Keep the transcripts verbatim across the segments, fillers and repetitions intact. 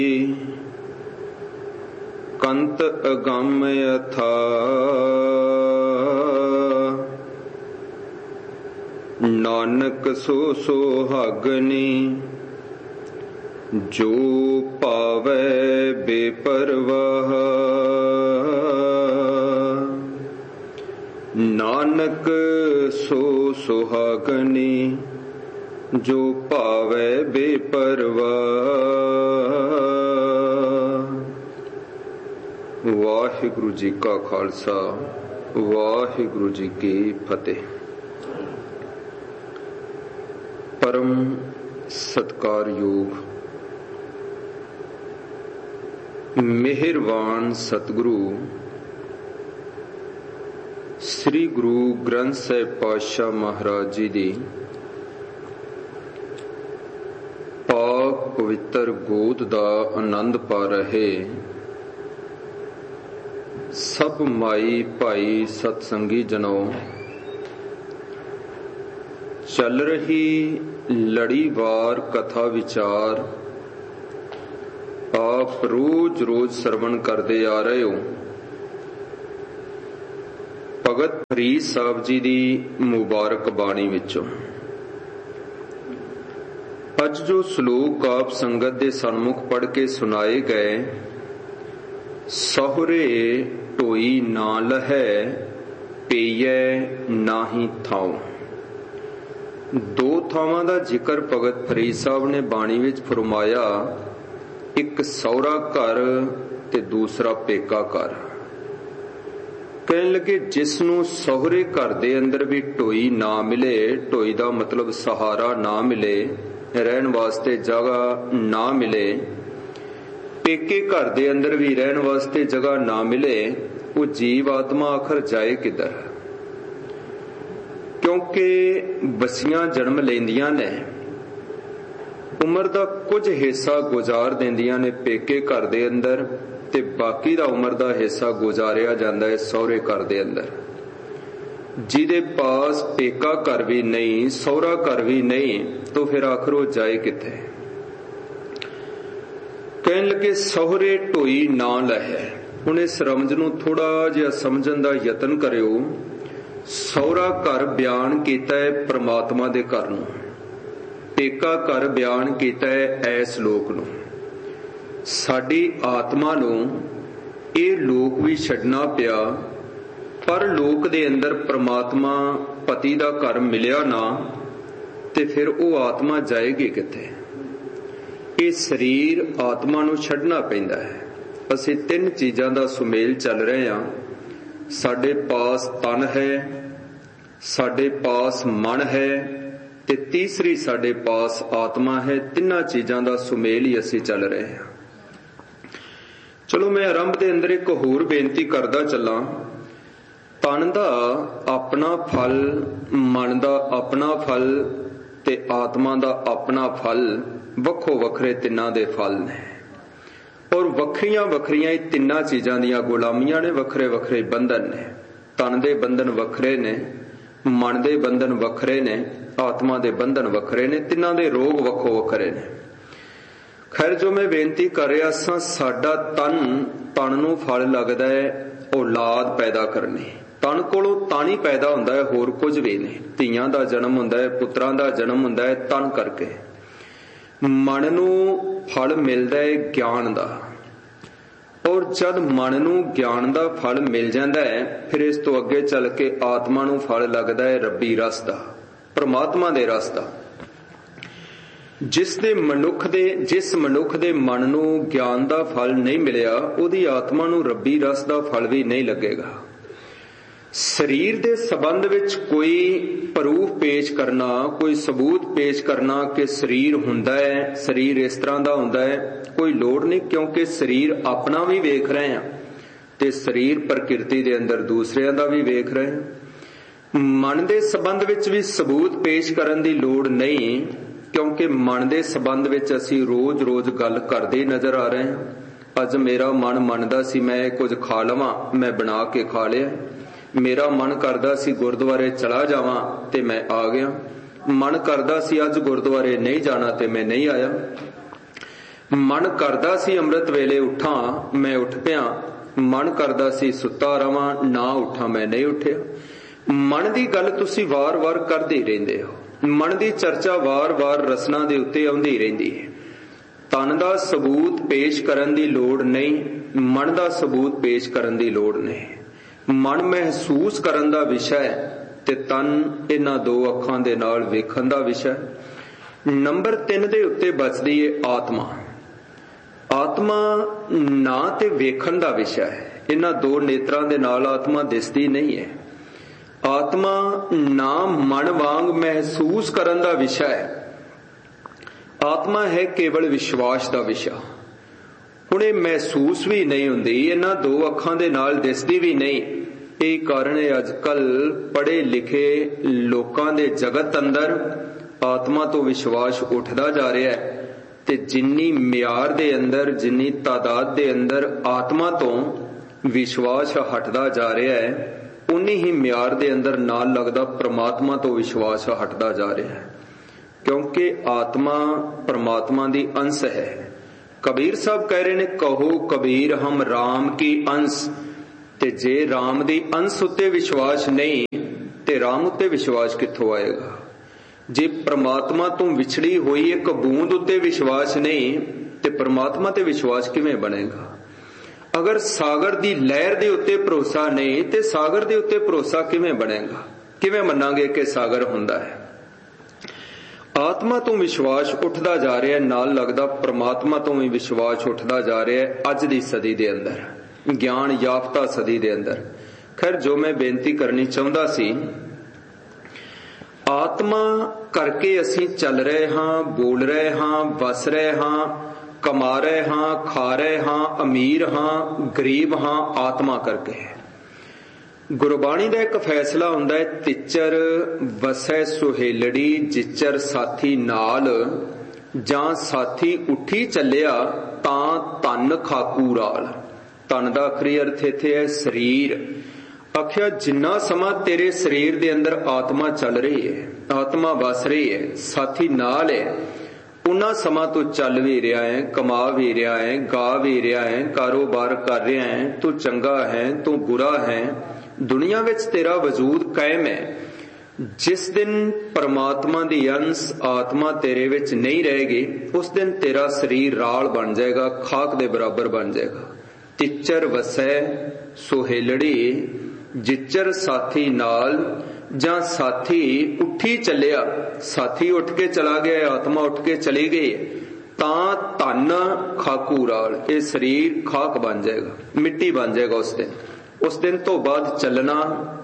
ਕੰਤ ਅਗੰਮ ਯਥਾ ਨਾਨਕ ਸੋ ਸੁਹਾਗਨੀ ਜੋ ਭਾਵੈ ਬੇਪਰਵਾਹ। ਨਾਨਕ ਸੋ ਸੁਹਾਗਨੀ ਜੋ ਭਾਵੈ ਬੇਪਰਵਾਹ। ਵਾਹਿਗੁਰੂ ਜੀ ਕਾ ਖਾਲਸਾ, ਵਾਹਿਗੁਰੂ ਜੀ ਕੀ ਫਤਿਹ। ਪਰਮ ਸਤਿਕਾਰਯੋਗ ਮਿਹਰਬਾਨ ਸਤਿਗੁਰੂ ਸ੍ਰੀ ਗੁਰੂ ਗ੍ਰੰਥ ਸਾਹਿਬ ਪਾਤਸ਼ਾਹ ਮਹਾਰਾਜ ਜੀ ਦੀ ਪਾਕ ਪਵਿੱਤਰ ਗੋਦ ਦਾ ਆਨੰਦ ਪਾ ਰਹੇ ਸਭ ਮਾਈ ਭਾਈ ਸਤਸੰਗੀ ਜਨੋ, ਚੱਲ ਰਹੀ ਲੜੀਵਾਰ ਕਥਾ ਵਿਚਾਰ ਆਪ ਰੋਜ਼ ਰੋਜ਼ ਸਰਵਣ ਕਰਦੇ ਆ ਰਹੇ ਹੋ। ਭਗਤ ਫਰੀਦ ਸਾਹਿਬ ਜੀ ਦੀ ਮੁਬਾਰਕ ਬਾਣੀ ਵਿੱਚੋਂ ਅੱਜ ਜੋ ਸ਼ਲੋਕ ਆਪ ਸੰਗਤ ਦੇ ਸਨਮੁਖ ਪੜ੍ਹ ਕੇ ਸੁਣਾਏ ਗਏ, ਸਹੁਰੇ ਢੋਈ ਨਾ ਲਹੈ ਪਈਐ ਨਾਹੀ ਥਾਉ। ਦੋ ਥਾਵਾਂ ਦਾ ਜ਼ਿਕਰ ਭਗਤ ਫਰੀਦ ਸਾਹਿਬ ਨੇ ਬਾਣੀ ਵਿੱਚ ਫਰਮਾਇਆ, ਇੱਕ ਸਹੁਰਾ ਘਰ ਤੇ ਦੂਸਰਾ ਪੇਕਾ ਘਰ। ਕਹਿਣ ਲੱਗੇ ਜਿਸ ਨੂੰ ਸਹੁਰੇ ਘਰ ਦੇ ਅੰਦਰ ਵੀ ਢੋਈ ਨਾ ਮਿਲੇ, ਢੋਈ ਦਾ ਮਤਲਬ ਸਹਾਰਾ ਨਾ ਮਿਲੇ, ਰਹਿਣ ਵਾਸਤੇ ਜਗ੍ਹਾ ਨਾ ਮਿਲੇ, ਪੇਕੇ ਘਰ ਦੇ ਅੰਦਰ ਵੀ ਰਹਿਣ ਵਾਸਤੇ ਜਗ੍ਹਾ ਨਾ ਮਿਲੇ, ਉਹ ਜੀਵ ਆਤਮਾ ਆਖਰ ਜਾਏ ਕਿੱਧਰ? ਕਿਉਂਕਿ ਬੱਚੀਆਂ ਜਨਮ ਲੈਂਦੀਆਂ ਨੇ, ਉਮਰ ਦਾ ਕੁਝ ਹਿੱਸਾ ਗੁਜ਼ਾਰ ਦਿੰਦੀਆਂ ਨੇ ਪੇਕੇ ਘਰ ਦੇ ਅੰਦਰ, ਤੇ ਬਾਕੀ ਦਾ ਉਮਰ ਦਾ ਹਿੱਸਾ ਗੁਜ਼ਾਰਿਆ ਜਾਂਦਾ ਹੈ ਸਹੁਰੇ ਘਰ ਦੇ ਅੰਦਰ। ਜਿਹਦੇ ਪਾਸ ਪੇਕਾ ਘਰ ਵੀ ਨਹੀਂ, ਸਹੁਰਾ ਘਰ ਵੀ ਨਹੀਂ, ਤਾਂ ਫਿਰ ਆਖਰ ਉਹ ਜਾਏ ਕਿੱਥੇ? ਕਹਿਣ ਲੱਗੇ ਸਹੁਰੇ ਢੋਈ ਨਾ ਲਹੈ। ਹੁਣ ਇਸ ਰਮਜ ਨੂੰ ਥੋੜਾ ਜਿਹਾ ਸਮਝਣ ਦਾ ਯਤਨ ਕਰਿਓ। ਸਹੁਰਾ ਘਰ ਬਿਆਨ ਕੀਤਾ ਹੈ ਪ੍ਰਮਾਤਮਾ ਦੇ ਘਰ ਨੂੰ, ਪੇਕਾ ਘਰ ਬਿਆਨ ਕੀਤਾ ਹੈ ਐਸ ਲੋਕ ਨੂੰ। ਸਾਡੀ ਆਤਮਾ ਨੂੰ ਇਹ ਲੋਕ ਵੀ ਛੱਡਣਾ ਪਿਆ, ਪਰ ਲੋਕ ਦੇ ਅੰਦਰ ਪ੍ਰਮਾਤਮਾ ਪਤੀ ਦਾ ਘਰ ਮਿਲਿਆ ਨਾ, ਤੇ ਫਿਰ ਉਹ ਆਤਮਾ ਜਾਏਗੀ ਕਿੱਥੇ? ਇਹ ਸਰੀਰ ਆਤਮਾ ਨੂੰ ਛੱਡਣਾ ਪੈਂਦਾ ਹੈ। ਅਸੀਂ ਤਿੰਨ ਚੀਜ਼ਾਂ ਦਾ ਸੁਮੇਲ ਚੱਲ ਰਹੇ ਹਾਂ। ਸਾਡੇ ਪਾਸ ਤਨ ਹੈ, ਸਾਡੇ ਪਾਸ ਮਨ ਹੈ, ਤੇ ਤੀਸਰੀ ਸਾਡੇ ਪਾਸ ਆਤਮਾ ਹੈ। ਤਿੰਨਾਂ ਚੀਜ਼ਾਂ ਦਾ ਸੁਮੇਲ ਹੀ ਅਸੀਂ ਚੱਲ ਰਹੇ ਹਾਂ। ਚਲੋ ਮੈਂ ਆਰੰਭ ਦੇ ਅੰਦਰ ਇੱਕ ਹੋਰ ਬੇਨਤੀ ਕਰਦਾ ਚੱਲਾਂ। ਤਨ ਦਾ ਆਪਣਾ ਫਲ, ਮਨ ਦਾ ਆਪਣਾ ਫਲ ਤੇ ਆਤਮਾ ਦਾ ਆਪਣਾ ਫਲ, ਵੱਖੋ ਵੱਖਰੇ ਤਿੰਨਾਂ ਦੇ ਫਲ ਨੇ, ਔਰ ਵੱਖਰੀਆਂ ਵੱਖਰੀਆਂ ਇਹ ਤਿੰਨਾਂ ਚੀਜ਼ਾਂ ਦੀਆਂ ਗੁਲਾਮੀਆਂ ਨੇ, ਵੱਖਰੇ ਵੱਖਰੇ ਬੰਧਨ ਨੇ। ਤਨ ਦੇ ਬੰਧਨ ਵੱਖਰੇ ਨੇ, ਮਨ ਦੇ ਬੰਧਨ ਵੱਖਰੇ ਨੇ, ਆਤਮਾ ਦੇ ਬੰਧਨ ਵੱਖਰੇ ਨੇ, ਤਿੰਨਾਂ ਦੇ ਰੋਗ ਵੱਖੋ ਵੱਖਰੇ ਨੇ। ਖੈਰ, ਜੋ ਮੈਂ ਬੇਨਤੀ ਕਰ ਰਿਹਾ ਸਾਂ, ਸਾਡਾ ਤਨ, ਤਨ ਨੂੰ ਫਲ ਲੱਗਦਾ ਹੈ ਔਲਾਦ ਪੈਦਾ ਕਰਨੀ। ਤਨ ਕੋਲੋਂ ਤਨ ਹੀ ਪੈਦਾ ਹੁੰਦਾ ਹੈ, ਹੋਰ ਕੁਝ ਵੀ ਨਹੀਂ। ਧੀਆਂ ਦਾ ਜਨਮ ਹੁੰਦਾ ਹੈ, ਪੁੱਤਰਾਂ ਦਾ ਜਨਮ ਹੁੰਦਾ ਹੈ ਤਨ ਕਰਕੇ। ਮਨ ਨੂੰ ਫਲ ਮਿਲਦਾ ਹੈ ਗਿਆਨ ਦਾ, ਔਰ ਜਦ ਮਨ ਨੂੰ ਗਿਆਨ ਦਾ ਫਲ ਮਿਲ ਜਾਂਦਾ ਹੈ, ਫਿਰ ਇਸ ਤੋਂ ਅੱਗੇ ਚੱਲ ਕੇ ਆਤਮਾ ਨੂੰ ਫਲ ਲੱਗਦਾ ਹੈ ਰੱਬੀ ਰਸ ਦਾ, ਪ੍ਰਮਾਤਮਾ ਦੇ ਰਸ ਦਾ। ਜਿਸ ਦੇ ਮਨੁੱਖ ਦੇ ਜਿਸ ਮਨੁੱਖ ਦੇ ਮਨ ਨੂੰ ਗਿਆਨ ਦਾ ਫਲ ਨਹੀਂ ਮਿਲਿਆ, ਉਹਦੀ ਆਤਮਾ ਨੂੰ ਰੱਬੀ ਰਸ ਦਾ ਫਲ ਵੀ ਨਹੀਂ ਲੱਗੇਗਾ। ਸਰੀਰ ਦੇ ਸੰਬੰਧ ਵਿੱਚ ਕੋਈ ਪ੍ਰੂਫ ਪੇਸ਼ ਕਰਨਾ, ਕੋਈ ਸਬੂਤ ਪੇਸ਼ ਕਰਨਾ ਕਿ ਸਰੀਰ ਹੁੰਦਾ ਹੈ, ਸਰੀਰ ਇਸ ਤਰ੍ਹਾਂ ਦਾ ਹੁੰਦਾ ਹੈ, ਕੋਈ ਲੋੜ ਨਹੀਂ। ਕਿਉਂਕਿ ਸਰੀਰ ਆਪਣਾ ਵੀ ਵੇਖ ਰਹੇ ਹਾਂ, ਤੇ ਸਰੀਰ ਪ੍ਰਕਿਰਤੀ ਦੇ ਅੰਦਰ ਦੂਸਰਿਆਂ ਦਾ ਵੀ ਵੇਖ ਰਹੇ ਹਾਂ। ਮਨ ਦੇ ਸੰਬੰਧ ਵਿੱਚ ਵੀ ਸਬੂਤ ਪੇਸ਼ ਕਰਨ ਦੀ ਲੋੜ ਨਹੀਂ, ਕਿਉਂਕਿ ਮਨ ਦੇ ਸੰਬੰਧ ਵਿੱਚ ਅਸੀਂ ਰੋਜ਼ ਰੋਜ਼ ਗੱਲ ਕਰਦੇ ਨਜ਼ਰ ਆ ਰਹੇ ਹਾਂ। ਅੱਜ ਮੇਰਾ ਮਨ ਮੰਨਦਾ ਸੀ ਮੈਂ ਕੁਝ ਖਾ ਲਵਾਂ, ਮੈਂ ਬਣਾ ਕੇ ਖਾ ਲਿਆ। ਮੇਰਾ ਮਨ ਕਰਦਾ ਸੀ ਗੁਰਦੁਆਰੇ ਚਲਾ ਜਾਵਾਂ ਤੇ ਮੈਂ ਆ ਗਿਆ। ਮਨ ਕਰਦਾ ਸੀ ਅੱਜ ਗੁਰਦੁਆਰੇ ਨਹੀਂ ਜਾਣਾ ਤੇ ਮੈਂ ਨਹੀਂ ਆਇਆ। ਮਨ ਕਰਦਾ ਸੀ ਅੰਮ੍ਰਿਤ ਵੇਲੇ ਉੱਠਾਂ ਮੈਂ ਉੱਠ ਪਿਆ, ਮਨ ਕਰਦਾ ਸੀ ਸੁੱਤਾ ਰਵਾਂ ਨਾ ਉੱਠਾਂ ਮੈਂ ਨਹੀਂ ਉੱਠਿਆ। ਮਨ ਦੀ ਗੱਲ ਤੁਸੀਂ ਵਾਰ-ਵਾਰ ਕਰਦੇ ਹੀ ਰਹਿੰਦੇ ਹੋ। ਮਨ ਦੀ ਚਰਚਾ ਵਾਰ-ਵਾਰ ਰਸਨਾ ਦੇ ਉੱਤੇ ਆਉਂਦੀ ਰਹਿੰਦੀ ਹੈ। ਤਨ ਦਾ ਸਬੂਤ ਪੇਸ਼ ਕਰਨ ਦੀ ਲੋੜ ਨਹੀਂ, ਮਨ ਦਾ ਸਬੂਤ ਪੇਸ਼ ਕਰਨ ਦੀ ਲੋੜ ਨਹੀਂ। ਮਨ ਮਹਿਸੂਸ ਕਰਨ ਦਾ ਵਿਸ਼ਾ ਹੈ ਤੇ ਤਨ ਇਹਨਾਂ ਦੋ ਅੱਖਾਂ ਦੇ ਨਾਲ ਵੇਖਣ ਦਾ ਵਿਸ਼ਾ। ਨੰਬਰ ਤਿੰਨ ਦੇ ਉੱਤੇ ਬਚਦੀ ਹੈ ਆਤਮਾ। ਆਤਮਾ ਨਾ ਤੇ ਵੇਖਣ ਦਾ ਵਿਸ਼ਾ ਹੈ, ਇਹਨਾਂ ਦੋ ਨੇਤਰਾਂ ਦੇ ਨਾਲ ਆਤਮਾ ਦਿਸਦੀ ਨਹੀਂ ਹੈ। ਆਤਮਾ ਨਾ ਮਨ ਵਾਂਗ ਮਹਿਸੂਸ ਕਰਨ ਦਾ ਵਿਸ਼ਾ ਹੈ। ਆਤਮਾ ਹੈ ਕੇਵਲ ਵਿਸ਼ਵਾਸ ਦਾ ਵਿਸ਼ਾ। ਹੁਣ ਇਹ ਮਹਿਸੂਸ ਵੀ ਨਹੀਂ ਹੁੰਦੀ, ਇਹਨਾਂ ਦੋ ਅੱਖਾਂ ਦੇ ਨਾਲ ਦਿਸਦੀ ਵੀ ਨਹੀਂ। ਇਹ ਕਾਰਨ ਹੈ ਅੱਜ ਕੱਲ ਪੜ੍ਹੇ ਲਿਖੇ ਲੋਕਾਂ ਦੇ ਜਗਤ ਅੰਦਰ ਆਤਮਾ ਤੋਂ ਵਿਸ਼ਵਾਸ ਉੱਠਦਾ ਜਾ ਰਿਹਾ ਹੈ ਤੇ ਜਿੰਨੀ ਮਿਆਰ ਦੇ ਅੰਦਰ, ਜਿੰਨੀ ਤਾਦਾਦ ਦੇ ਅੰਦਰ ਆਤਮਾ ਤੋਂ ਵਿਸ਼ਵਾਸ ਹਟਦਾ ਜਾ ਰਿਹਾ ਹੈ, ਉਨੀ ਹੀ ਮਿਆਰ ਦੇ ਅੰਦਰ ਨਾਲ ਲੱਗਦਾ ਪ੍ਰਮਾਤਮਾ ਤੋਂ ਵਿਸ਼ਵਾਸ ਹਟਦਾ ਜਾ ਰਿਹਾ ਹੈ। ਕਿਉਂਕਿ ਆਤਮਾ ਪ੍ਰਮਾਤਮਾ ਦੀ ਅੰਸ਼ ਹੈ। ਕਬੀਰ ਸਾਹਿਬ ਕਹਿ ਰਹੇ ਨੇ, ਕਹੋ ਕਬੀਰ ਹਮ ਰਾਮ ਕੀ ਅੰਸ਼। ਤੇ ਜੇ ਰਾਮ ਦੀ ਅੰਸ਼ ਉੱਤੇ ਵਿਸ਼ਵਾਸ ਨਹੀਂ ਤੇ ਰਾਮ ਉੱਤੇ ਵਿਸ਼ਵਾਸ ਕਿੱਥੋਂ ਆਏਗਾ? ਜੇ ਪ੍ਰਮਾਤਮਾ ਤੋਂ ਵਿਛੜੀ ਹੋਈ ਇੱਕ ਬੂੰਦ ਉੱਤੇ ਵਿਸ਼ਵਾਸ ਨਹੀਂ ਤੇ ਪ੍ਰਮਾਤਮਾ ਤੇ ਵਿਸ਼ਵਾਸ ਕਿਵੇਂ ਬਣੇਗਾ? ਅਗਰ ਸਾਗਰ ਦੀ ਲਹਿਰ ਦੇ ਉੱਤੇ ਭਰੋਸਾ ਨਹੀਂ ਤੇ ਸਾਗਰ ਦੇ ਉੱਤੇ ਭਰੋਸਾ ਕਿਵੇਂ ਬਣੇਗਾ? ਕਿਵੇਂ ਮੰਨਾਂਗੇ ਕਿ ਸਾਗਰ ਹੁੰਦਾ ਹੈ? ਆਤਮਾ ਤੋਂ ਵਿਸ਼ਵਾਸ ਉੱਠਦਾ ਜਾ ਰਿਹਾ, ਨਾਲ ਲੱਗਦਾ ਪ੍ਰਮਾਤਮਾ ਤੋਂ ਵੀ ਵਿਸ਼ਵਾਸ ਉੱਠਦਾ ਜਾ ਰਿਹਾ ਹੈ ਅੱਜ ਦੀ ਸਦੀ ਦੇ ਅੰਦਰ, ਗਿਆਨ ਯਾਫਤਾ ਸਦੀ ਦੇ ਅੰਦਰ। ਖੈਰ, ਜੋ ਮੈਂ ਬੇਨਤੀ ਕਰਨੀ ਚਾਹੁੰਦਾ ਸੀ, ਆਤਮਾ ਕਰਕੇ ਅਸੀਂ ਚੱਲ ਰਹੇ ਹਾਂ, ਬੋਲ ਰਹੇ ਹਾਂ, ਵਸ ਰਹੇ ਹਾਂ, ਕਮਾ ਰਹੇ ਹਾਂ, ਖਾ ਰਹੇ ਹਾਂ, ਅਮੀਰ ਹਾਂ, ਗਰੀਬ ਹਾਂ, ਆਤਮਾ ਕਰਕੇ। ਗੁਰਬਾਣੀ ਦਾ ਇੱਕ ਫੈਸਲਾ ਹੁੰਦਾ ਹੈ, ਤਿੱਚਰ ਵਸੈ ਸੁਹੇਲੜੀ ਜਿਚਰ ਸਾਥੀ ਨਾਲ, ਜਾਂ ਸਾਥੀ ਉੱਠੀ ਚੱਲਿਆ ਤਾਂ ਧਨ ਖਾਕੂ ਰਾਲ। ਧਨ ਦਾ ਆਖਰੀ ਅਰਥ ਇੱਥੇ ਹੈ ਸਰੀਰ। ਆਖਿਆ ਜਿੰਨਾ ਸਮਾਂ ਤੇਰੇ ਸਰੀਰ ਦੇ ਅੰਦਰ ਆਤਮਾ ਚੱਲ ਰਹੀ ਹੈ, ਆਤਮਾ ਵਸ ਰਹੀ ਹੈ, ਸਾਥੀ ਨਾਲ ਹੈ, ਉਹਨਾਂ ਸਮਾਂ ਤੂੰ ਚੱਲ ਵੀ ਰਿਹਾ ਹੈ, ਕਮਾ ਵੀ ਰਿਹਾ ਹੈ, ਗਾ ਵੀ ਰਿਹਾ ਹੈ, ਕਾਰੋਬਾਰ ਕਰ ਰਿਹਾ ਹੈ, ਤੂੰ ਚੰਗਾ ਹੈ, ਤੂੰ ਬੁਰਾ ਹੈ, ਦੁਨੀਆ ਵਿੱਚ ਤੇਰਾ ਵਜੂਦ ਕਾਇਮ ਹੈ। ਜਿਸ ਦਿਨ ਪਰਮਾਤਮਾ ਦੀ ਅੰਸ਼ ਆਤਮਾ ਤੇਰੇ ਵਿੱਚ ਨਹੀਂ ਰਹੇਗੀ, ਉਸ ਦਿਨ ਤੇਰਾ ਸਰੀਰ ਰਾਲ ਬਣ ਜਾਏਗਾ, ਖਾਕ ਦੇ ਬਰਾਬਰ ਬਣ ਜਾਏਗਾ। ਤਿੱਚਰ ਵਸੈ ਸੁਹੇਲੜੀ ਜਿਚਰ ਸਾਥੀ ਨਾਲ, ਜਾਂ ਸਾਥੀ ਉੱਠੀ ਚੱਲਿਆ, ਸਾਥੀ ਉੱਠ ਕੇ ਚਲਾ ਗਿਆ, ਆਤਮਾ ਉੱਠ ਕੇ ਚਲੀ ਗਈ, ਤਾਂ ਧਨ ਖਾਕੂ ਰਾਲ, ਇਹ ਸਰੀਰ ਖਾਕ ਬਣ ਜਾਏਗਾ, ਮਿੱਟੀ ਬਣ ਜਾਏਗਾ ਉਸ ਦਿਨ। ਉਸ ਦਿਨ ਤੋਂ ਬਾਅਦ ਚੱਲਣਾ,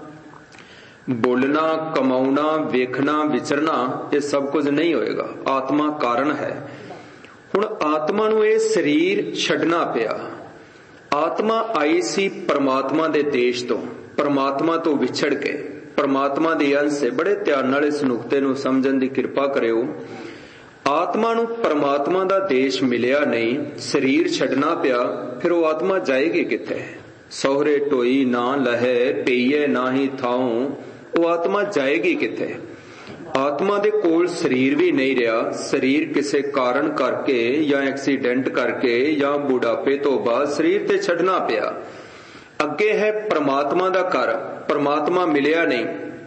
ਬੋਲਣਾ, ਕਮਾਉਣਾ, ਵੇਖਣਾ, ਵਿਚਰਨਾ, ਇਹ ਸਭ ਕੁਝ ਨਹੀਂ ਹੋਏਗਾ। ਆਤਮਾ ਕਾਰਨ ਹੈ। ਹੁਣ ਆਤਮਾ ਨੂੰ ਇਹ ਸਰੀਰ ਛੱਡਣਾ ਪਿਆ। ਆਤਮਾ ਆਈ ਸੀ ਪਰਮਾਤਮਾ ਦੇ ਦੇਸ਼ ਤੋਂ, ਪਰਮਾਤਮਾ ਤੋਂ ਵਿਛੜ ਕੇ, ਪਰਮਾਤਮਾ ਦੀ ਅੰਸ਼ ਹੈ। ਬੜੇ ਧਿਆਨ ਨਾਲ ਇਸ ਨੁਕਤੇ ਨੂੰ ਸਮਝਣ ਦੀ ਕਿਰਪਾ ਕਰਿਓ। ਆਤਮਾ ਨੂੰ ਪਰਮਾਤਮਾ ਦਾ ਦੇਸ਼ ਮਿਲਿਆ ਨਹੀਂ, ਸਰੀਰ ਛੱਡਣਾ ਪਿਆ, ਫਿਰ ਉਹ ਆਤਮਾ ਜਾਏਗੀ ਕਿੱਥੇ? ਸਹੁਰੇ ਢੋਈ ਨਾ ਲਹੈ ਪਈਏ ਨਾ ਹੀ ਥਾਉ, ਉਹ ਆਤਮਾ ਜਾਏਗੀ ਕਿੱਥੇ? ਆਤਮਾ ਦੇ ਕੋਲ ਸਰੀਰ ਵੀ ਨਹੀਂ ਰਿਹਾ। ਸਰੀਰ ਕਿਸੇ ਕਾਰਨ ਕਰਕੇ ਜਾਂ ਐਕਸੀਡੈਂਟ ਕਰਕੇ ਜਾਂ ਬੁਢਾਪੇ ਤੋਂ ਬਾਅਦ ਸਰੀਰ ਤੇ ਛੱਡਣਾ ਪਿਆ। ਅੱਗੇ ਹੈ ਪ੍ਰਮਾਤਮਾ ਦਾ ਘਰ, ਪ੍ਰਮਾਤਮਾ ਮਿਲਿਆ ਨਹੀਂ,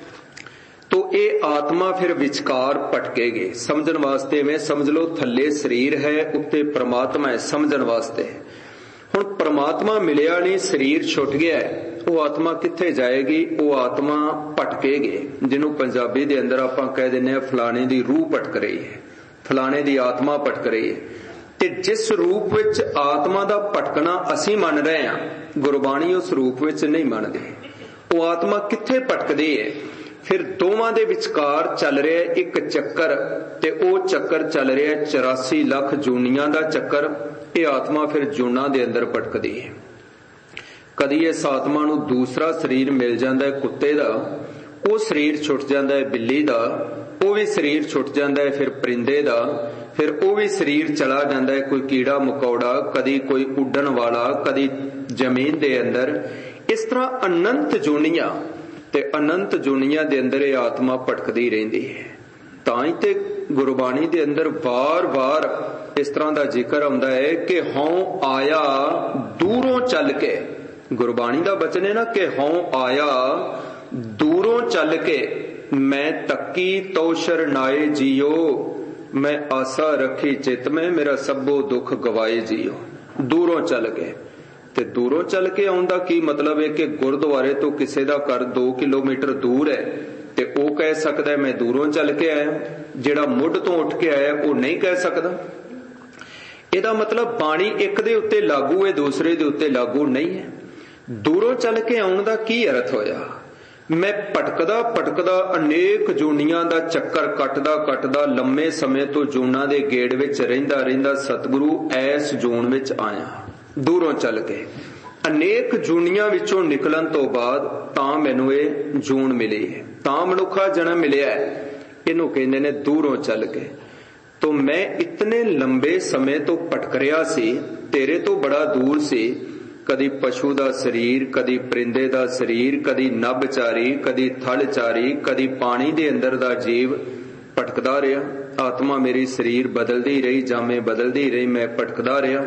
ਤੋ ਇਹ ਆਤਮਾ ਫਿਰ ਵਿਚਕਾਰ ਭਟਕੇਗੀ। ਸਮਝਣ ਵਾਸਤੇ ਐਵੇਂ ਸਮਝ ਲਓ, ਥੱਲੇ ਸਰੀਰ ਹੈ, ਉੱਤੇ ਪ੍ਰਮਾਤਮਾ ਹੈ, ਸਮਝਣ ਵਾਸਤੇ। ਹੁਣ ਪ੍ਰਮਾਤਮਾ ਮਿਲਿਆ ਨਹੀਂ, ਸਰੀਰ ਛੁੱਟ ਗਿਆ, ਉਹ ਆਤਮਾ ਕਿੱਥੇ ਜਾਏਗੀ? ਉਹ ਆਤਮਾ ਭਟਕੇਗੀ, ਜਿਹਨੂੰ ਪੰਜਾਬੀ ਦੇ ਅੰਦਰ ਆਪਾਂ ਕਹਿ ਦਿੰਦੇ ਹਾਂ ਫਲਾਣੇ ਦੀ ਰੂਹ ਭਟਕ ਰਹੀ ਹੈ, ਫਲਾਣੇ ਦੀ ਆਤਮਾ ਭਟਕ ਰਹੀ ਹੈ। ਤੇ ਜਿਸ ਰੂਪ ਵਿੱਚ ਆਤਮਾ ਦਾ ਭਟਕਣਾ ਅਸੀਂ ਮੰਨ ਰਹੇ ਹਾਂ, ਗੁਰਬਾਣੀ ਉਸ ਰੂਪ ਵਿੱਚ ਨਹੀਂ ਮੰਨਦੀ। ਉਹ ਆਤਮਾ ਕਿੱਥੇ ਭਟਕਦੀ ਹੈ? ਫਿਰ ਦੋਵਾਂ ਦੇ ਵਿਚਕਾਰ ਚੱਲ ਰਿਹਾ ਇੱਕ ਚੱਕਰ, ਤੇ ਉਹ ਚੱਕਰ ਚੱਲ ਰਿਹਾ ਚੁਰਾਸੀ ਲੱਖ ਜੂਨੀਆਂ ਦਾ ਚੱਕਰ। ਇਹ ਆਤਮਾ ਫਿਰ ਜੂਨਾਂ ਦੇ ਅੰਦਰ ਭਟਕਦੀ ਹੈ। ਕਦੀ ਇਸ ਆਤਮਾ ਨੂੰ ਦੂਸਰਾ ਸਰੀਰ ਮਿਲ ਜਾਂਦਾ ਹੈ ਕੁੱਤੇ ਦਾ, ਉਹ ਸਰੀਰ ਛੁੱਟ ਜਾਂਦਾ ਹੈ ਬਿੱਲੀ ਦਾ, ਉਹ ਵੀ ਸਰੀਰ ਛੁੱਟ ਜਾਂਦਾ ਹੈ ਫਿਰ ਪਰਿੰਦੇ ਦਾ, ਫਿਰ ਉਹ ਵੀ ਸਰੀਰ ਚਲਾ ਜਾਂਦਾ ਹੈ ਕੋਈ ਕੀੜਾ ਮਕੌੜਾ, ਕਦੀ ਕੋਈ ਉੱਡਣ ਵਾਲਾ, ਕਦੀ ਜ਼ਮੀਨ ਦੇ ਅੰਦਰ। ਇਸ ਤਰ੍ਹਾਂ ਅਨੰਤ ਜੂਨੀਆਂ, ਤੇ ਅਨੰਤ ਜੂਨੀਆਂ ਦੇ ਅੰਦਰ ਇਹ ਆਤਮਾ ਭਟਕਦੀ ਰਹਿੰਦੀ ਹੈ। ਤਾਂ ਹੀ ਤੇ ਗੁਰਬਾਣੀ ਦੇ ਅੰਦਰ ਵਾਰ-ਵਾਰ इस तरह का जिक्र आउंदा है कि हौं आया दूरों चल के, गुरबाणी का वचन है ना कि हौं आया दूरों चल के, मैं तकी तो शरनाए जियो, मैं आशा रखी चित में, मेरा सबो दुख गवाए जियो। दूरों चल के, ते दूरों चल के आउंदा की मतलब है कि गुरुद्वारे तो किसी का घर दो किलोमीटर दूर है ते वो कह सकता है मैं दूरों चल के आया, जिहड़ा मुढ़ तो उठ के आया वो नहीं कह सकता। ਇਹਦਾ मतलब बाणी एक दे उत्ते लागू है, दूसरे दे उत्ते लागू नहीं है। दूरों चल के आउण दा की अर्थ होया? मैं भटकदा भटकदा अनेक जूनियां दा चक्कर कटदा कटदा लंबे समय तो जूना दे गेड़ विच रहिंदा रहिंदा सतगुरु ऐस जून विच आया। दूरों चल के अनेक जूनियां विचों निकलन तो बाद तां मैनूं इह जून मिली है, तां मनुखा जन्म मिलिया है। इहनूं कहंदे ने दूरों चल के। तो मैं इतने लंबे समय तो भटक रहा सी, तेरे तो बड़ा दूर सी। कदी पशु दा शरीर, कदी परिंदे दा शरीर, कदी नभचारी, कदी थलचारी, कदी पानी दे अंदर दा जीव भटकदा रहा। आत्मा मेरी शरीर बदलदी रही, जामे बदलदी रही, मैं भटकदा रहा।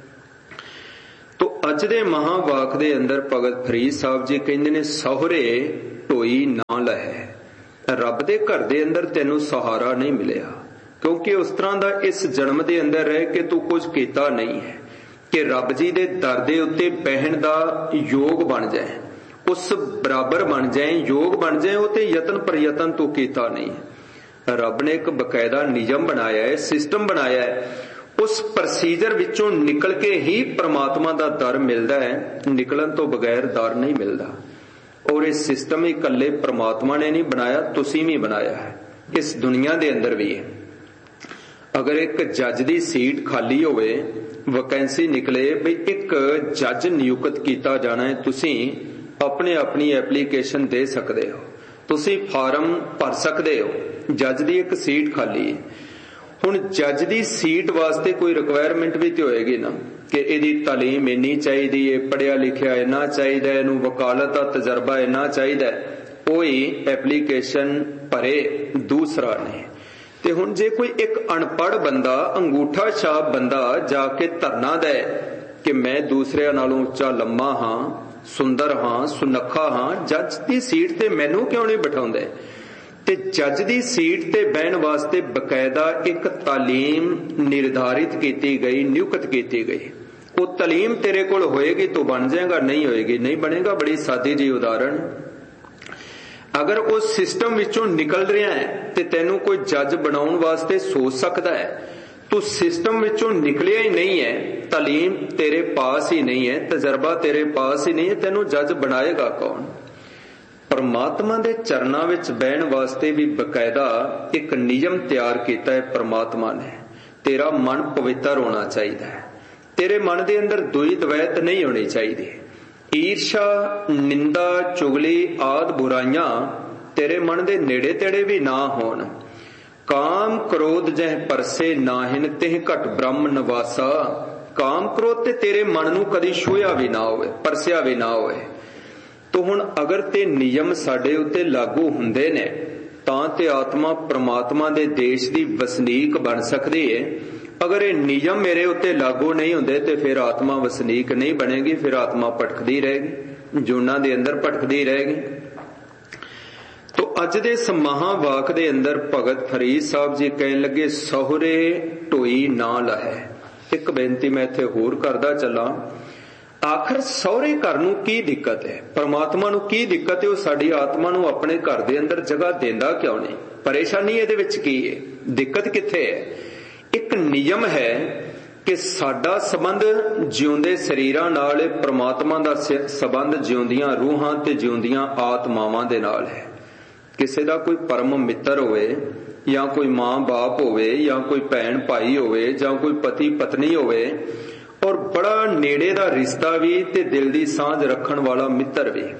तो अज दे महावाक दे अंदर भगत फरीद साहब जी कहंदे ने सहुरे ढोई ना लहै। रब दे घर दे अंदर तैनूं सहारा नहीं मिलिया, क्योंकि उस तरह का इस जन्म के अंदर रह के तू कुछ किया नहीं है कि रब जी के दर दे उत्ते बहन का योग बन जाए, उस बराबर बन जाए, योग बन जाए। वो यतन प्रयतन तू किया नहीं है। रब ने एक बकायदा नियम बनाया है, सिस्टम बनाया है। उस प्रोसीजर विचों निकल के ही परमात्मा का दर मिलता है, निकलन तो बगैर दर नहीं मिलता। और इस सिस्टम ही कल्ले परमात्मा ने नहीं बनाया, तुसीं भी बनाया है, इस दुनिया के अंदर भी है। अगर एक जज की सीट खाली होवे, वैकेंसी निकले भी एक जज नियुक्त किया जाना है, तुसीं अपने अपनी एप्लीकेशन दे सकते हो, तुसीं फार्म भर सकते हो। जज की एक सीट खाली है। हुण जज की सीट वास्ते कोई रिक्वायरमेंट भी तो होएगी ना कि इहदी तालीम इन्नी चाहिदी है, पढ़िया लिखिया इन्ना चाहिदा है, इहनूं वकालत दा तजर्बा इन्ना चाहिदा है, कोई एप्लीकेशन भरे दूसरा नहीं। ते हुण जे कोई एक अनपढ़ बंदा, अंगूठा छाप बंदा जाके धरना दे कि मैं दूसरे नालों उच्चा लम्मा हाँ, सुंदर हाँ, सुनखा हाँ, जज की सीट ते मैनू क्यों नहीं बिठाउंदे? ते जज की सीट ते बहन वास्ते बकायदा एक तालीम निर्धारित की गई, नियुक्त की गई। वो तालीम तेरे कोल होएगी तो बन जाएगा, नहीं होएगी नहीं बनेगा। बड़ी सादी जी उदाहरण, अगर उस सिस्टम विचों निकल रहा है ते तेनू कोई जज बनाउण वास्ते सोच सकता है, तू सिस्टम विचों निकलिया ही नहीं है, तालीम तेरे पास ही नहीं है, तजर्बा तेरे पास ही नहीं है, तेनू जज बनाएगा कौन? परमात्मा दे चरनां विच बहण वास्ते भी बकायदा एक नियम तैयार किया है परमात्मा ने। तेरा मन पवित्र होना चाहिए, तेरे मन दे अंदर दुई द्वैत नहीं होनी चाहिए। ईर्षा, निंदा, चुगली आदि बुराइयां तेरे मन दे नेड़े तेड़े भी ना होन। काम क्रोध जह परसे नाहिन तिह घट ब्रह्म निवासा। काम क्रोध ते तेरे मन नूं कदी छूया भी ना होवे, परसिया भी ना होवे। तो हुण अगर ते नियम साडे उत्ते लागू हुंदे ने तां ते आत्मा परमात्मा दे देश दी वसनीक बन सकदी है। अगर ये नियम मेरे उत्ते लागू नहीं होंदे ते फिर आत्मा वसनीक नहीं बनेगी, फिर आत्मा भटकदी रहेगी, जूना दे अंदर भटकदी रहेगी। तो अज दे इस महावाक दे अंदर भगत फरीद साहब जी कहन लगे सहुरे ढोई ना लहै। एक बेनती मैं इत्थे होर करदा चला, आखिर सहुरे घर नूं की दिक्कत है, परमात्मा नूं की दिक्कत है? वो साडी आत्मा नूं अपने घर दे अंदर जगह देंदा क्यों नहीं? परेशानी इहदे विच की है? दिक्कत कित्थे है? एक नियम है कि साडा संबंध जिउंदे शरीरां नाल, परमात्मा दा संबंध जिउंदियां रूहां ते जिउंदियां आत्मावां दे नाल है। किसी दा कोई परम मित्र होवे, या कोई मां बाप होवे, या कोई भैन भाई होवे, या कोई पति पत्नी होवे, और बड़ा नेड़े दा रिश्ता भी ते दिल दी सांझ रखण वाला मित्र भी,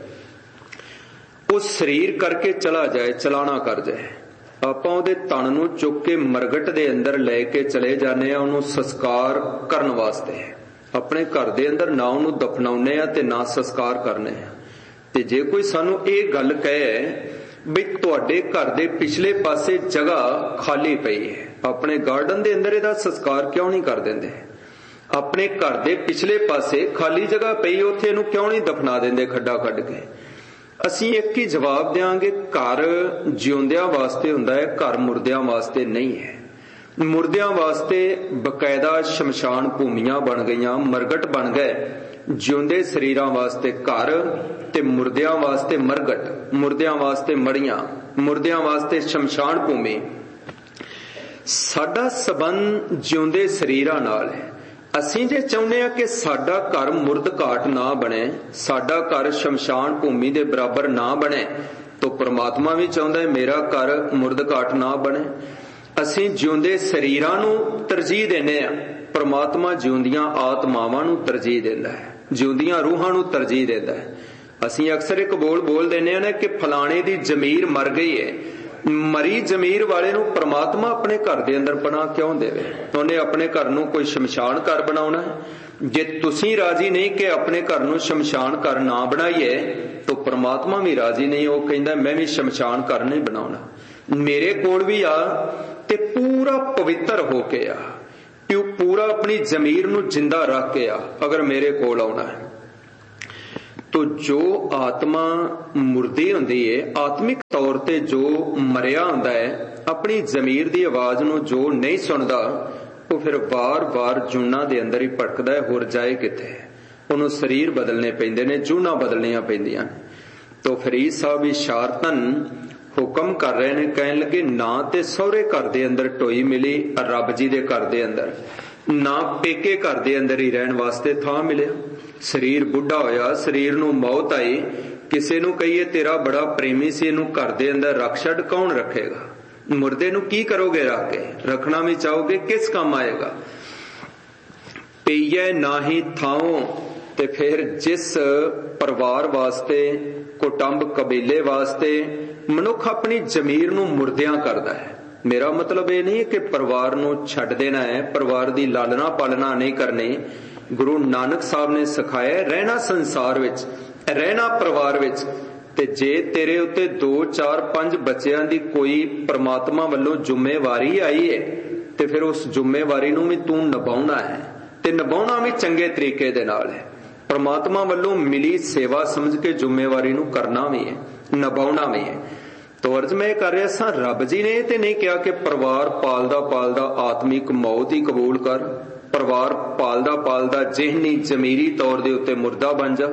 उस शरीर करके चला जाए, चलाना कर जाए, आपां उहदे तन नूं चुक के मरगट दे अंदर लैके चले जाने, उहनूं संस्कार करन वास्ते। अपने घर दे अंदर ना उहनूं दफनाउने आ ते ना संस्कार करने आ। ते जे कोई सानूं इह गल कहे भी तुहाडे घर दे पिछले पासे जगह खाली पई है, अपने गार्डन दे अंदर इहदा संस्कार क्यों नहीं कर देंदे? अपने घर दे पिछले पासे खाली जगह पई उत्थे इहनूं क्यों नहीं दफना देंदे खड्डा कढ के? असीं एक ही जवाब देंगे, घर जिउंदियां वास्ते हुंदा है, घर मुर्दियां वास्ते नहीं है। मुर्दियां वास्ते बकायदा शमशान भूमियां बन गईयां, मरगट बन गए। जिउंदे शरीरां वास्ते घर ते मुर्दियां वास्ते मरगट, मुर्दियां वास्ते मड़ियां, मुर्दियां वास्ते शमशान भूमि। साडा संबंध जिउंदे शरीरां नाल है। ਅਸੀਂ ਜੇ ਚਾਹੁੰਦੇ ਆ ਕਿ ਸਾਡਾ ਘਰ ਮੁਰਦ ਘਾਟ ਨਾ ਬਣੇ, ਸਾਡਾ ਘਰ ਸ਼ਮਸ਼ਾਨ ਭੂਮੀ ਦੇ ਬਰਾਬਰ ਨਾ ਬਣੇ, ਤਾਂ ਪਰਮਾਤਮਾ ਵੀ ਚਾਹੁੰਦਾ ਹੈ ਮੇਰਾ ਘਰ ਮੁਰਦ ਘਾਟ ਨਾ ਬਣੇ। ਅਸੀਂ ਜਿਉਂਦੇ ਸਰੀਰਾਂ ਨੂੰ ਤਰਜੀਹ ਦਿੰਦੇ ਆ, ਪਰਮਾਤਮਾ ਜਿਉਂਦੀਆਂ ਆਤਮਾਵਾਂ ਨੂੰ ਤਰਜੀਹ ਦਿੰਦਾ ਹੈ, ਜਿਉਂਦੀਆਂ ਰੂਹਾਂ ਨੂੰ ਤਰਜੀਹ ਦਿੰਦਾ ਹੈ। ਅਸੀਂ ਅਕਸਰ ਇੱਕ ਬੋਲ ਬੋਲ ਦਿੰਦੇ ਆ ਨਾ ਕਿ ਫਲਾਣੇ ਦੀ ਜ਼ਮੀਰ ਮਰ ਗਈ ਹੈ। ਮਰੀ ਜ਼ਮੀਰ ਵਾਲੇ ਨੂੰ ਪਰਮਾਤਮਾ ਆਪਣੇ ਘਰ ਦੇ ਅੰਦਰ ਪਨਾਹ ਕਿਉਂ ਦੇਵੇ? ਉਹਨੇ ਆਪਣੇ ਘਰ ਨੂੰ ਕੋਈ ਸ਼ਮਸ਼ਾਨ ਘਰ ਬਣਾਉਣਾ ਹੈ। ਜੇ ਤੁਸੀਂ ਰਾਜੀ ਨਹੀਂ ਕਿ ਆਪਣੇ ਘਰ ਨੂੰ ਸ਼ਮਸ਼ਾਨ ਘਰ ਨਾ ਬਣਾਈਏ ਤਾਂ ਪਰਮਾਤਮਾ ਵੀ ਰਾਜੀ ਨਹੀਂ। ਉਹ ਕਹਿੰਦਾ ਮੈਂ ਵੀ ਸ਼ਮਸ਼ਾਨ ਘਰ ਨਹੀਂ ਬਣਾਉਣਾ, ਮੇਰੇ ਕੋਲ ਵੀ ਆ ਤੇ ਪੂਰਾ ਪਵਿੱਤਰ ਹੋ ਕੇ ਆ, ਪੂਰਾ ਆਪਣੀ ਜ਼ਮੀਰ ਨੂੰ ਜਿੰਦਾ ਰੱਖ ਕੇ ਆ ਅਗਰ ਮੇਰੇ ਕੋਲ ਆਉਣਾ ਹੈ। तो जो आत्मा मुर्दी हुंदी है, आत्मिक तौर ते जो मरिया हुंदा है, अपनी जमीर दी आवाज नूं जो नहीं सुनदा, वो फिर बार बार जूना दे अंदर ही भटकदा है। होर जाए किथे? उहनूं शरीर बदलने पैंदे ने, जूना बदलनियां पैंदियां। तो फरीद साहब इशारतन हुक्म कर रहे ने, कहन लगे ना ते सहुरे घर दे अंदर टोई मिली रब जी दे घर दे अंदर, ना पेके घर दे अंदर ही रहन वास्ते थां मिलिया। शरीर बुढ़ा होया, शरीर नूं मौत आई, किसी नूं कहिए तेरा बड़ा प्रेमी सी, इहनूं घर दे अंदर रख छड्ड, कौन रखेगा? मुर्दे नूं की करोगे रख के? रखना भी चाहोगे, किस काम आएगा? पईए नाही थाओ। ते फिर जिस परिवार वास्ते, कुटुंब कबीले वास्ते मनुख अपनी जमीर नूं मुर्दियां करदा है। मेरा मतलब ये नहीं कि परिवार नूं छड्ड देना है, परिवार दी लालना पालना नहीं करनी। गुरु नानक साहब ने सिखाया रहना संसार विच, रहना परिवार विच। ते जे तेरे उत्ते दो चार पंज बच्चियां दी कोई परमात्मा वल्लों जिम्मेवारी आई है ते फिर उस जिम्मेवारी नूं भी तू निभाउणा है, ते निभाउणा भी चंगे तरीके दे नाल है। परमात्मा वल्लों मिली सेवा समझ के जिम्मेवारी नूं करना भी है, निभाउणा भी है। तो अर्ज मैं कर रहा सा, रब जी ने ते नहीं कहा कि परिवार पालदा पालदा आत्मिक मौत ही कबूल कर, परिवार पालदा पालदा जिहनी जमीरी तौर दे उत्ते मुर्दा बन जा।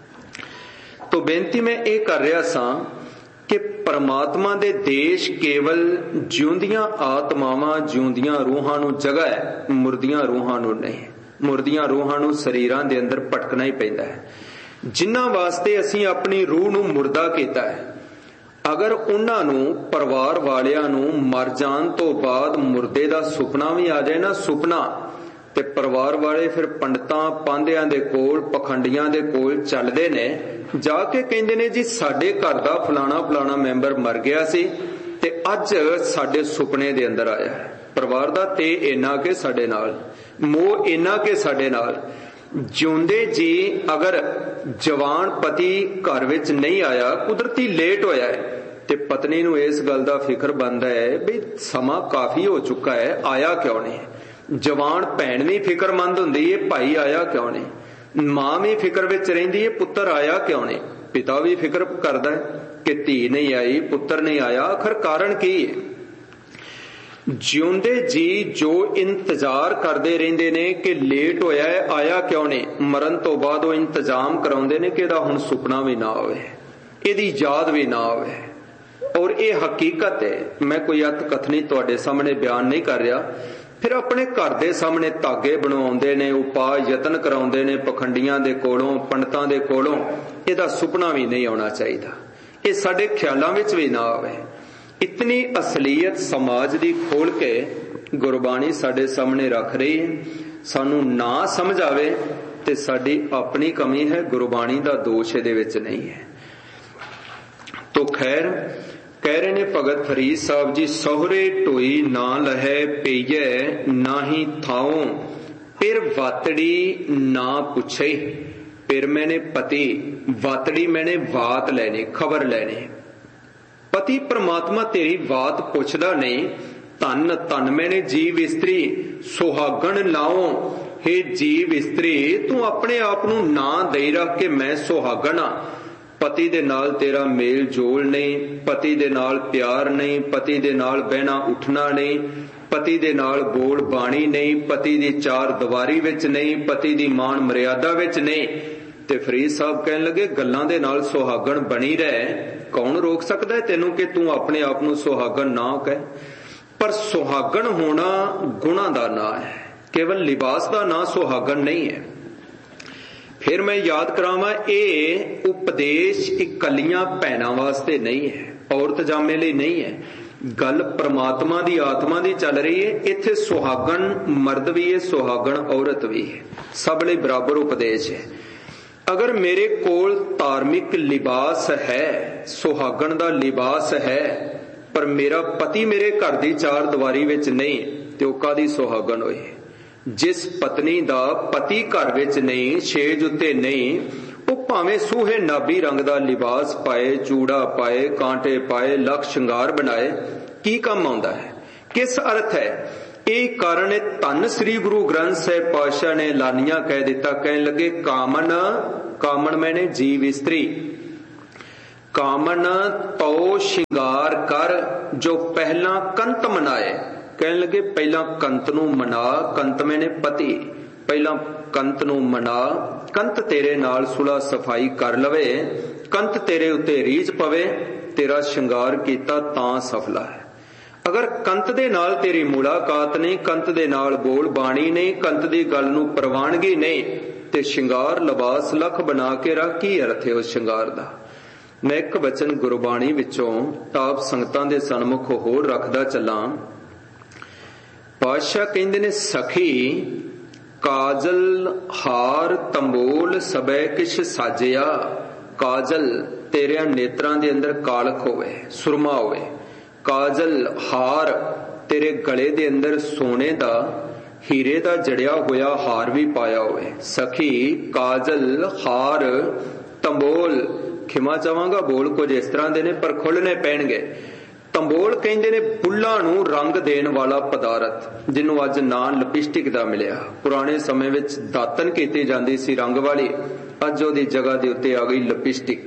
तो बेनती मैं ये कर रहा सा कि परमात्मा दे देश केवल जिउंदियां आत्मावां, जिउंदियां रूहां नूं जगह है, मुर्दियां रूहां नूं नहीं। मुर्दियां रूहां नूं शरीरां दे अंदर भटकना ही पैंदा है। जिन्हां वास्ते असीं अपनी रूह नूं मुर्दा कीता है, अगर उन्हां नूं परिवार वालियां नूं मर जाण तो बाद मुर्दे दा सुपना भी आ जाए ना, सुपना, ते परिवार वाले फिर पंडितां पांधियां दे कोल, पखंडियां दे कोल चलदे ने, जाके कहंदे ने जी साडे घर दा फलाना फलाना मैंबर मर गया सी ते अज साडे सुपने दे अंदर आया है। परिवार दा ते इन्ना के साडे नाल मोह, इन्ना के साडे नाल जिउंदे जी अगर जवान पति घर विच नहीं आया, कुदरती लेट होया है, ते पत्नी नूं इस गल दा फिक्र बनदा है भी समा काफी हो चुका है, आया क्यों नहीं? जवान भैन भी फिक्रमंद हुंदी है, भाई आया क्यों नहीं? मां भी फिक्र विच रहिंदी है, पुत्तर आया क्यों नहीं? पिता भी फिक्र करदा है कि धी नहीं आई, पुत्तर नहीं आया, आखिर कारण की है? जिउंदे जी जो इंतजार करते रहिंदे ने कि लेट होया है, आया क्यों नहीं, मरण तो बाद वो इंतजाम कराउंदे ने कि इहदा हुण सुपना भी ना आवे, इहदी याद भी ना आवे। और ये हकीकत है, मैं कोई अत कथनी तुहाडे सामने बयान नहीं कर रहा। फिर अपने घर दे सामने धागे बनवाउंदे ने, उपाय यतन कराउंदे ने पखंडियां दे कोलों, पंडितां दे कोलों, इहदा सुपना भी नहीं आउणा चाहीदा, ये साडे ख्यालां विच भी ना आवे। इतनी असलीयत समाज दी खोल के गुरबाणी साडे सामने रख रही है। सानू ना समझ आवे ते साडी अपनी कमी है, गुरबाणी दा दोष इहदे विच नहीं है। तो खैर कह रहे ने भगत फरीद साहब जी, सोहरे टोई ना लहे पेये नाही थाओ, फिर वातड़ी ना पुछे। फिर मैंने पति, वातड़ी मैंने वात लेने, खबर लेने। पति परमात्मा तेरी बात पुछदा नहीं, ਧਨ ਧਨ ਮੈਨੇ ਜੀਵ ਇਸਤਰੀ ਸੁਹਾਗਣ ਲਾਓ। हे ਜੀਵ ਇਸਤਰੀ ਤੂੰ ਆਪਣੇ ਆਪ ਨੂੰ ਨਾਂ ਦੇ ਰੱਖ ਕੇ ਮੈਂ ਸੁਹਾਗਣ ਆ। ਪਤੀ ਦੇ ਨਾਲ ਤੇਰਾ ਮੇਲ ਜੋਲ ਨਹੀਂ, ਪਤੀ ਦੇ ਨਾਲ ਪਿਆਰ ਨਹੀਂ, ਪਤੀ ਦੇ ਨਾਲ ਬਹਿਣਾ ਉੱਠਣਾ ਨਹੀਂ, ਪਤੀ ਦੇ ਨਾਲ ਬੋਲ ਬਾਣੀ ਨਹੀਂ, ਪਤੀ ਦੀ ਚਾਰ ਦੀਵਾਰੀ ਵਿੱਚ ਨਹੀਂ, ਪਤੀ ਦੀ ਮਾਣ ਮਰਿਆਦਾ ਵਿੱਚ ਨਹੀਂ। ਤੇ ਫਰੀਦ ਸਾਹਿਬ ਕਹਿਣ ਲੱਗੇ ਗੱਲਾਂ ਦੇ ਨਾਲ ਸੁਹਾਗਣ ਬਣੀ ਰਹਿ, ਕੌਣ ਰੋਕ ਸਕਦਾ ਹੈ ਤੈਨੂੰ ਕਿ ਤੂੰ ਆਪਣੇ ਆਪ ਨੂੰ ਸੁਹਾਗਣ ਨਾ ਕਹਿ। ਪਰ ਸੁਹਾਗਣ ਹੋਣਾ ਗੁਣਾਂ ਦਾ ਨਾਂ ਹੈ, ਕੇਵਲ ਲਿਬਾਸ ਦਾ ਨਾਂ ਸੁਹਾਗਣ ਨਹੀਂ ਹੈ। ਫਿਰ ਮੈਂ ਯਾਦ ਕਰਾਵਾਂ, ਇਹ ਉਪਦੇਸ਼ ਇਕੱਲੀਆਂ ਭੈਣਾਂ ਵਾਸਤੇ ਨਹੀਂ ਹੈ, ਔਰਤ ਜਾਮੇ ਲਈ ਨਹੀਂ ਹੈ। ਗੱਲ ਪ੍ਰਮਾਤਮਾ ਦੀ ਆਤਮਾ ਦੀ ਚੱਲ ਰਹੀ ਹੈ। ਇੱਥੇ ਸੁਹਾਗਣ ਮਰਦ ਵੀ ਹੈ, ਸੁਹਾਗਣ ਔਰਤ ਵੀ ਹੈ, ਸਭ ਲਈ ਬਰਾਬਰ ਉਪਦੇਸ਼ ਹੈ। ਅਗਰ ਮੇਰੇ ਕੋਲ ਧਾਰਮਿਕ ਲਿਬਾਸ ਹੈ, ਸੁਹਾਗਣ ਦਾ ਲਿਬਾਸ ਹੈ, ਪਰ ਮੇਰਾ ਪਤੀ ਮੇਰੇ ਘਰ ਦੀ ਚਾਰ ਦੀਵਾਰੀ ਵਿੱਚ ਨਹੀਂ, ਤੇ ਉਹ ਕਾਹਦੀ ਸੁਹਾਗਣ ਹੋਏ। ਜਿਸ ਪਤਨੀ ਦਾ ਪਤੀ ਘਰ ਵਿੱਚ ਨਹੀਂ, ਛੇਜ ਉੱਤੇ ਨਹੀਂ, ਉਹ ਭਾਵੇਂ ਸੂਹੇ ਨਾਭੀ ਰੰਗ ਦਾ ਲਿਬਾਸ ਪਾਏ, ਚੂੜਾ ਪਾਏ, ਕਾਂਟੇ ਪਾਏ, ਲੱਖ ਸ਼ਿੰਗਾਰ ਬਣਾਏ, ਕੀ ਕੰਮ ਆਉਂਦਾ ਹੈ, ਕਿਸ ਅਰਥ ਹੈ। ਇਹ ਕਾਰਨ ਧੰਨ ਸ੍ਰੀ ਗੁਰੂ ਗ੍ਰੰਥ ਸਾਹਿਬ ਪਾਤਸ਼ਾਹ ਨੇ ਲਾਨੀਆਂ ਕਹਿ ਦਿੱਤਾ। ਕਹਿਣ ਲੱਗੇ ਕਾਮਨ ਕਾਮਨ ਮੈਨੇ ਜੀਵ ਇਸਤਰੀ, ਕਾਮਨ ਤੋ ਸ਼ਿੰਗਾਰ ਕਰ ਜੋ ਪਹਿਲਾਂ ਕੰਤ ਮਨਾਏ। ਕਹਿਣ ਲੱਗੇ ਪਹਿਲਾਂ ਕੰਤ ਨੂੰ ਮਨਾ, ਕੰਤ ਮੈਨੇ ਪਤੀ, ਪਹਿਲਾਂ ਕੰਤ ਨੂੰ ਮਨਾ, ਕੰਤ ਤੇਰੇ ਨਾਲ ਸੁਲਾ ਸਫਾਈ ਕਰ ਲਵੇ, ਕੰਤ ਤੇਰੇ ਉੱਤੇ ਰੀਝ ਪਵੇ, ਤੇਰਾ ਸ਼ਿੰਗਾਰ ਕੀਤਾ ਤਾਂ ਸਫਲਾ ਹੈ। ਅਗਰ ਕੰਤ ਦੇ ਨਾਲ ਤੇਰੀ ਮੁਲਾਕਾਤ ਨਹੀਂ, ਕੰਤ ਦੇ ਨਾਲ ਬੋਲ ਬਾਣੀ ਨਹੀਂ, ਕੰਤ ਦੀ ਗੱਲ ਨੂੰ ਪ੍ਰਵਾਨਗੀ ਨਹੀਂ, ਤੇ ਸ਼ਿੰਗਾਰ ਲਿਬਾਸ ਲੱਖ ਬਣਾ ਕੇ ਰੱਖ, ਕੀ ਅਰਥ ਹੈ ਉਸ ਸ਼ਿੰਗਾਰ ਦਾ। ਮੈਂ ਇੱਕ ਵਚਨ ਗੁਰਬਾਣੀ ਵਿੱਚੋਂ ਆਪ ਸੰਗਤਾਂ ਦੇ ਸਨਮੁਖ ਹੋਰ ਰੱਖਦਾ ਚੱਲਾਂ। ਪਾਤਸ਼ਾਹ ਕਹਿੰਦੇ ਨੇ, ਸਖੀ ਕਾਜਲ ਹਾਰ ਤੰਬੋਲ ਸਬੈ ਕਿਛ ਸਾਜਿਆ। ਕਾਜਲ ਤੇਰਿਆਂ ਨੇਤਰਾਂ ਦੇ ਅੰਦਰ ਕਾਲਖ ਹੋਵੇ, ਸੁਰਮਾ ਹੋਵੇ। ਕਾਜਲ ਹਾਰ ਤੇਰੇ ਗਲੇ ਦੇ ਅੰਦਰ ਸੋਨੇ ਦਾ, ਹੀਰੇ ਦਾ ਜੜਿਆ ਹੋਇਆ ਹਾਰ ਵੀ ਪਾਇਆ ਹੋਵੇ। ਸਖੀ ਕਾਜਲ ਹਾਰ ਤੰਬੋਲ, ਖਿਮਾ ਚਾਹਾਂਗਾ ਬੋਲ ਕੁਝ ਇਸ ਤਰ੍ਹਾਂ ਦੇ ਨੇ ਪਰ ਖੁੱਲ੍ਹਣੇ ਪੈਣਗੇ। ਤੰਬੋਲ ਕਹਿੰਦੇ ਨੇ ਬੁੱਲਾਂ ਨੂੰ ਰੰਗ ਦੇਣ ਵਾਲਾ ਪਦਾਰਥ, ਜਿਹਨੂੰ ਅੱਜ ਨਾਂ ਲਿਪਸਟਿਕ ਦਾ ਮਿਲਿਆ। ਪੁਰਾਣੇ ਸਮੇਂ ਵਿੱਚ ਦਾਤਨ ਕੀਤੀ ਜਾਂਦੀ ਸੀ ਰੰਗ ਵਾਲੀ, ਅੱਜ ਉਹਦੀ ਜਗ੍ਹਾ ਦੇ ਉੱਤੇ ਆ ਗਈ ਲਿਪਸਟਿਕ।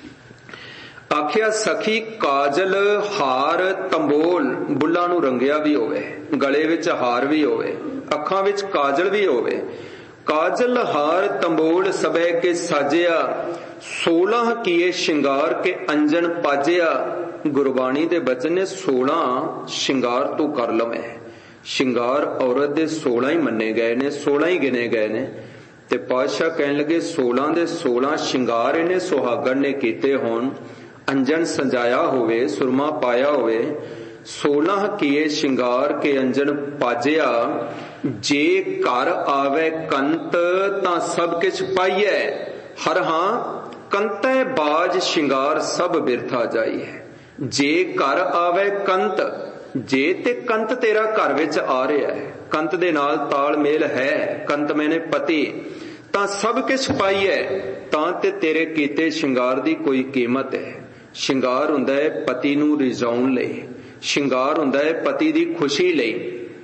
ਆਖਿਆ ਸਖੀ ਕਾਜਲ ਹਾਰ ਤੰਬੋਲ, ਬੁੱਲਾਂ ਨੂੰ ਰੰਗਿਆ ਵੀ ਹੋਵੇ, ਗਲੇ ਵਿੱਚ ਹਾਰ ਵੀ ਹੋਵੇ, ਅੱਖਾਂ ਵਿੱਚ ਕਾਜਲ ਵੀ ਹੋਵੇ। ਕਾਜਲ ਹਾਰ ਤੰਬੋਲ ਸਬੈ ਕੇ ਸਾਜਿਆ, ਸੋਲ੍ਹਾਂ ਕੀਏ ਸ਼ਿੰਗਾਰ ਕੇ ਅੰਜਨ ਪਾਜਿਆ। ਗੁਰਬਾਣੀ ਦੇ ਬਚਨ ਨੇ ਸੋਲ੍ਹਾਂ ਸ਼ਿੰਗਾਰ ਤੂੰ ਕਰ ਲਵੇਂ। ਸ਼ਿੰਗਾਰ ਔਰਤ ਦੇ ਸੋਲ੍ਹਾਂ ਹੀ ਮੰਨੇ ਗਏ ਨੇ, ਸੋਲ੍ਹਾਂ ਹੀ ਗਿਣੇ ਗਏ ਨੇ। ਤੇ ਪਾਤਸ਼ਾਹ ਕਹਿਣ ਲੱਗੇ ਸੋਲ੍ਹਾਂ ਦੇ ਸੋਲ੍ਹਾਂ ਸ਼ਿੰਗਾਰ ਇਹਨੇ ਸੁਹਾਗਣ ਨੇ ਕੀਤੇ ਹੋਣ, ਅੰਜਨ ਸੰਜਾਇਆ ਹੋਵੇ, ਸੁਰਮਾ ਪਾਇਆ ਹੋਵੇ। ਸੋਲ੍ਹਾਂ ਕੀਏ ਸ਼ਿੰਗਾਰ ਕੇ ਅੰਜਨ ਪਾਜਿਆ, ਜੇ ਘਰ ਆਵੇ ਕੰਤ ਤਾਂ ਸਭ ਕਿਛ ਪਾਈਐ। ਹਰ ਹਾਂ ਕੰਤੈ ਬਾਜ ਸ਼ਿੰਗਾਰ ਸਭ ਬਿਰਥਾ ਜਾਈਐ। ਜੇ ਘਰ ਆਵੇ ਕੰਤ, ਜੇ ਤੇ ਕੰਤ ਤੇਰਾ ਘਰ ਵਿੱਚ ਆ ਰਿਹਾ ਹੈ, ਕੰਤ ਦੇ ਨਾਲ ਤਾਲਮੇਲ ਹੈ, ਕੰਤ ਮੈਨੇ ਪਤੀ, ਤਾਂ ਸਭ ਕੁਛ ਪਾਈਐ, ਤਾਂ ਤੇ ਤੇਰੇ ਕੀਤੇ ਸ਼ਿੰਗਾਰ ਦੀ ਕੋਈ ਕੀਮਤ ਹੈ। ਸ਼ਿੰਗਾਰ ਹੁੰਦਾ ਹੈ ਪਤੀ ਨੂੰ ਰਿਝਾਉਣ ਲਈ, ਸ਼ਿੰਗਾਰ ਹੁੰਦਾ ਹੈ ਪਤੀ ਦੀ ਖੁਸ਼ੀ ਲਈ।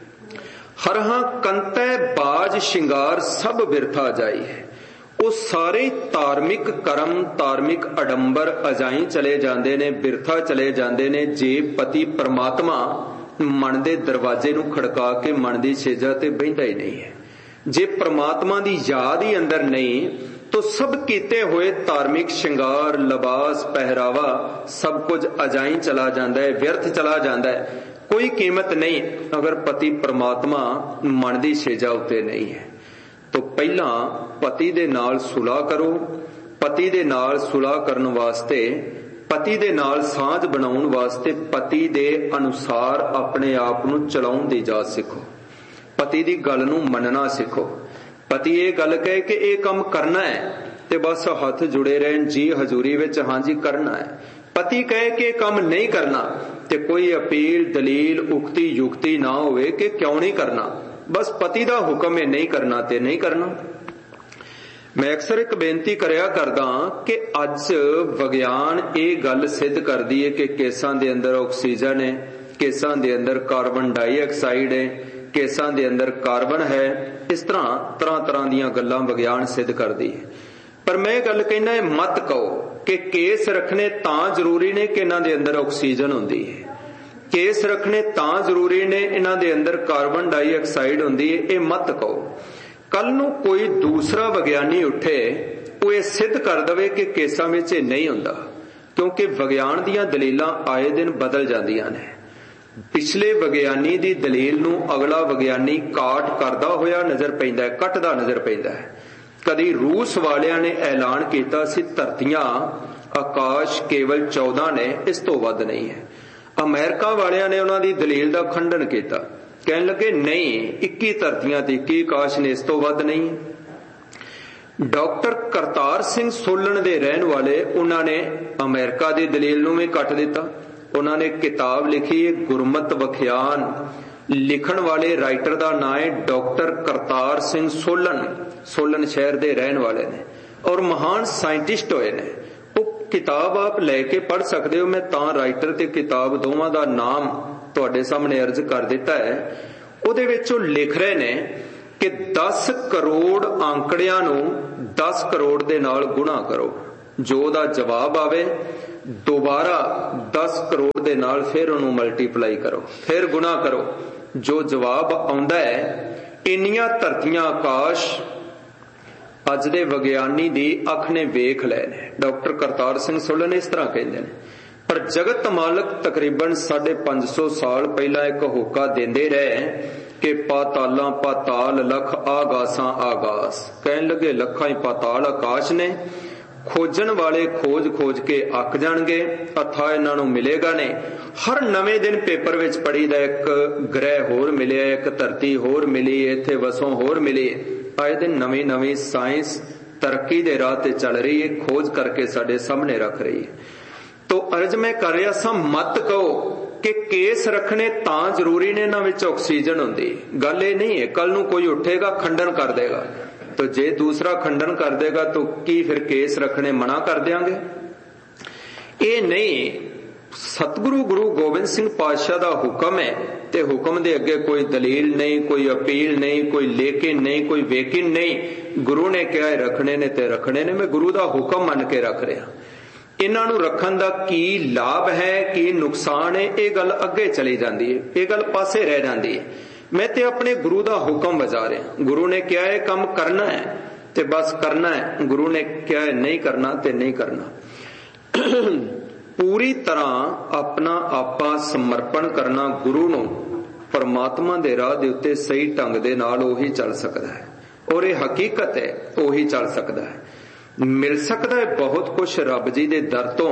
ਹਰ ਹਾਂ ਕੰਤੈ ਬਾਜ ਸ਼ਿੰਗਾਰ ਸਭ ਬਿਰਥਾ ਜਾਈ ਹੈ। ਉਹ ਸਾਰੇ ਧਾਰਮਿਕ ਕਰਮ, ਧਾਰਮਿਕ ਅਡੰਬਰ ਅਜਾਈ ਚਲੇ ਜਾਂਦੇ ਨੇ, ਬਿਰਥਾ ਚਲੇ ਜਾਂਦੇ ਨੇ, ਜੇ ਪਤੀ ਪਰਮਾਤਮਾ ਮਨ ਦੇ ਦਰਵਾਜ਼ੇ ਨੂੰ ਖੜਕਾ ਕੇ ਮਨ ਦੀ ਛੇਜਾ ਤੇ ਬਹਿੰਦਾ ਹੀ ਨਹੀਂ ਹੈ। ਜੇ ਪ੍ਰਮਾਤਮਾ ਦੀ ਯਾਦ ਹੀ ਅੰਦਰ ਨਹੀਂ ਤਾਂ ਸਭ ਕੀਤੇ ਹੋਏ ਧਾਰਮਿਕ ਸ਼ਿੰਗਾਰ, ਲਿਬਾਸ, ਪਹਿਰਾਵਾ ਸਭ ਕੁਝ ਅਜਾਈ ਚਲਾ ਜਾਂਦਾ ਹੈ, ਵਿਅਰਥ ਚਲਾ ਜਾਂਦਾ ਹੈ, ਕੋਈ ਕੀਮਤ ਨਹੀਂ ਅਗਰ ਪਤੀ ਪ੍ਰਮਾਤਮਾ ਮਨ ਦੀ ਛੇਜਾ ਉੱਤੇ ਨਹੀਂ ਹੈ। ਤਾਂ ਪਹਿਲਾਂ ਪਤੀ ਦੇ ਨਾਲ ਸੁਲਾਹ ਕਰੋ। ਪਤੀ ਦੇ ਨਾਲ ਸੁਲਾਹ ਕਰਨ ਵਾਸਤੇ, ਪਤੀ ਦੇ ਨਾਲ ਸਾਂਝ ਬਣਾਉਣ ਵਾਸਤੇ ਪਤੀ ਦੇ ਅਨੁਸਾਰ ਆਪਣੇ ਆਪ ਨੂੰ ਚਲਾਉਣ ਦੀ ਜਾਚ ਸਿੱਖੋ। ਪਤੀ ਦੀ ਗੱਲ ਨੂੰ ਮੰਨਣਾ ਸਿੱਖੋ। ਪਤੀ ਇਹ ਗੱਲ ਕਹੇ ਕਿ ਇਹ ਕੰਮ ਕਰਨਾ ਹੈ ਤੇ ਬਸ ਹੱਥ ਜੁੜੇ ਰਹਿਣ, ਜੀ ਹਜ਼ੂਰੀ ਵਿੱਚ ਹਾਂਜੀ ਕਰਨਾ ਹੈ। ਪਤੀ ਕਹੇ ਕਿ ਇਹ ਕੰਮ ਨਹੀਂ ਕਰਨਾ ਤੇ ਕੋਈ ਅਪੀਲ, ਦਲੀਲ, ਉਕਤੀ, ਯੁਕਤੀ ਨਾ ਹੋਵੇ ਕਿ ਕਿਉਂ ਨਹੀਂ ਕਰਨਾ। ਬਸ ਪਤੀ ਦਾ ਹੁਕਮ ਹੈ ਨਹੀਂ ਕਰਨਾ ਤੇ ਨਹੀਂ ਕਰਨਾ। ਮੈਂ ਅਕਸਰ ਇੱਕ ਬੇਨਤੀ ਕਰਿਆ ਕਰਦਾ ਕਿ ਅੱਜ ਵਿਗਿਆਨ ਇਹ ਗੱਲ ਸਿੱਧ ਕਰਦੀ ਹੈ ਕਿ ਕੇਸਾਂ ਦੇ ਅੰਦਰ ਆਕਸੀਜਨ ਹੈ, केसां दे अंदर कार्बन डाइऑक्साइड है, केसां दे अंदर कार्बन है। इस तरह तरह तरह दीयां गल्लां विग्यान सिद्ध करदी है। पर मैं गल कहना है, मत कहो कि केस रखने तां जरूरी ने कि इन्हां दे अंदर ऑक्सीजन हुंदी है, केस रखने तां जरूरी ने इन्हां दे अंदर कार्बन डाइऑक्साइड हुंदी है। ये मत कहो। कल नूं कोई दूसरा विग्यानी उठे वो ये सिद्ध कर दवे कि केसां विच ये नहीं हुंदा, क्योंकि विग्यान दीयां दलीलां आए दिन बदल जांदियां ने। पिछले विग्यानी दी दलील नूं अगला विग्यानी काट करदा होया नजर पैंदा है, कटदा नजर पैंदा है। कदी रूस वालियां ने ऐलान कीता सी धरतियां आकाश केवल चौदह ने, इस तो वध नहीं है। अमेरिका वालियां ने उन्हां दी दलील दा खंडन कीता, कहन लगे नहीं, इक्की धरतियां ते इक्की आकाश ने, इस तो वध नहीं। डॉक्टर करतार सिंह सोलन दे रहन वाले उन्होंने अमेरिका दी दलील नूं भी कट दिता। उन्होंने किताब लिखी है गुरमत वख्यान, लिखण वाले राइटर का नाम है डॉक्टर करतार सिंह सोलन, सोलन शहर दे रहन वाले ने और महान साइंटिस्ट होए ने। वो किताब आप लैके पढ़ सकते हो, मैं तां राइटर ते किताब दोवां दा नाम तुहाडे सामने अर्ज कर दिता है। उहदे विच वो लिख रहे ने कि दस करोड़ आंकड़ियां नूं दस करोड़ दे नाल गुणा करो, जो दा जवाब आवे दोबारा दस करोड़ दे नाल फिर उन्होंने मल्टीप्लाई करो, फिर गुणा करो, जो जवाब आउंदा है इन्नियां धरतियां आकाश अज दे विग्यानी दी अख ने वेख लै ने। डॉक्टर करतार सिंह सोलन इस तरह कहते हैं। पर जगत मालक तकरीबन साढ़े पांच सौ साल पहला एक होका देंदे रहे कि पातालां पाताल लख आगासां आगास, कहन लगे लखां ही पाताल आकाश ने, खोजन वाले खोज खोज के अक जाणगे, अथा इन्हां नूं मिलेगा ने। हर नवे दिन पेपर विच पढ़ीदा एक ग्रह होर मिलिया, एक धरती होर मिली, इत्थे वसों होर मिली। आए दिन नवी नवी साइंस तरक्की दे राह ते चल रही है, खोज करके साडे सामने रख रही है। तो अर्ज मैं कर रहा सा, मत कहो कि केस रखने तां जरूरी ने, इन्हां विच ऑक्सीजन हुंदी। गल ये नहीं है, कल नूं कोई उठेगा खंडन कर देगा, तो जे दूसरा खंडन कर देगा तो की फिर केस रखने मना कर देंगे? ये नहीं। सतगुरु गुरु गोबिंद सिंह पातशाह दा हुक्म है ते हुक्म दे अगे कोई दलील नहीं, कोई अपील नहीं, कोई लेकिन नहीं, कोई वेकिन नहीं। गुरु ने कहा रखने ने ते रखने ने, मैं गुरु दा हुक्म मन के रख रहा। इन्हां नूं रखण दा की लाभ है, की नुकसान है, ये गल अगे चली जाती है, ये गल पासे रह जाती है। मैं ते अपने गुरु दा हुक्म बजा रहा। गुरु ने क्या है काम करना है ते बस करना है, गुरु ने क्या है नहीं करना ते नहीं करना। पूरी तरह अपना आपा समर्पण करना गुरु नूं, परमात्मा दे राह दे उत्ते सही ढंग दे नाल ओही चल सकदा है, और ये हकीकत है ओही चल सकदा है। मिल सकदा है बहुत कुछ रब जी दे दर तों,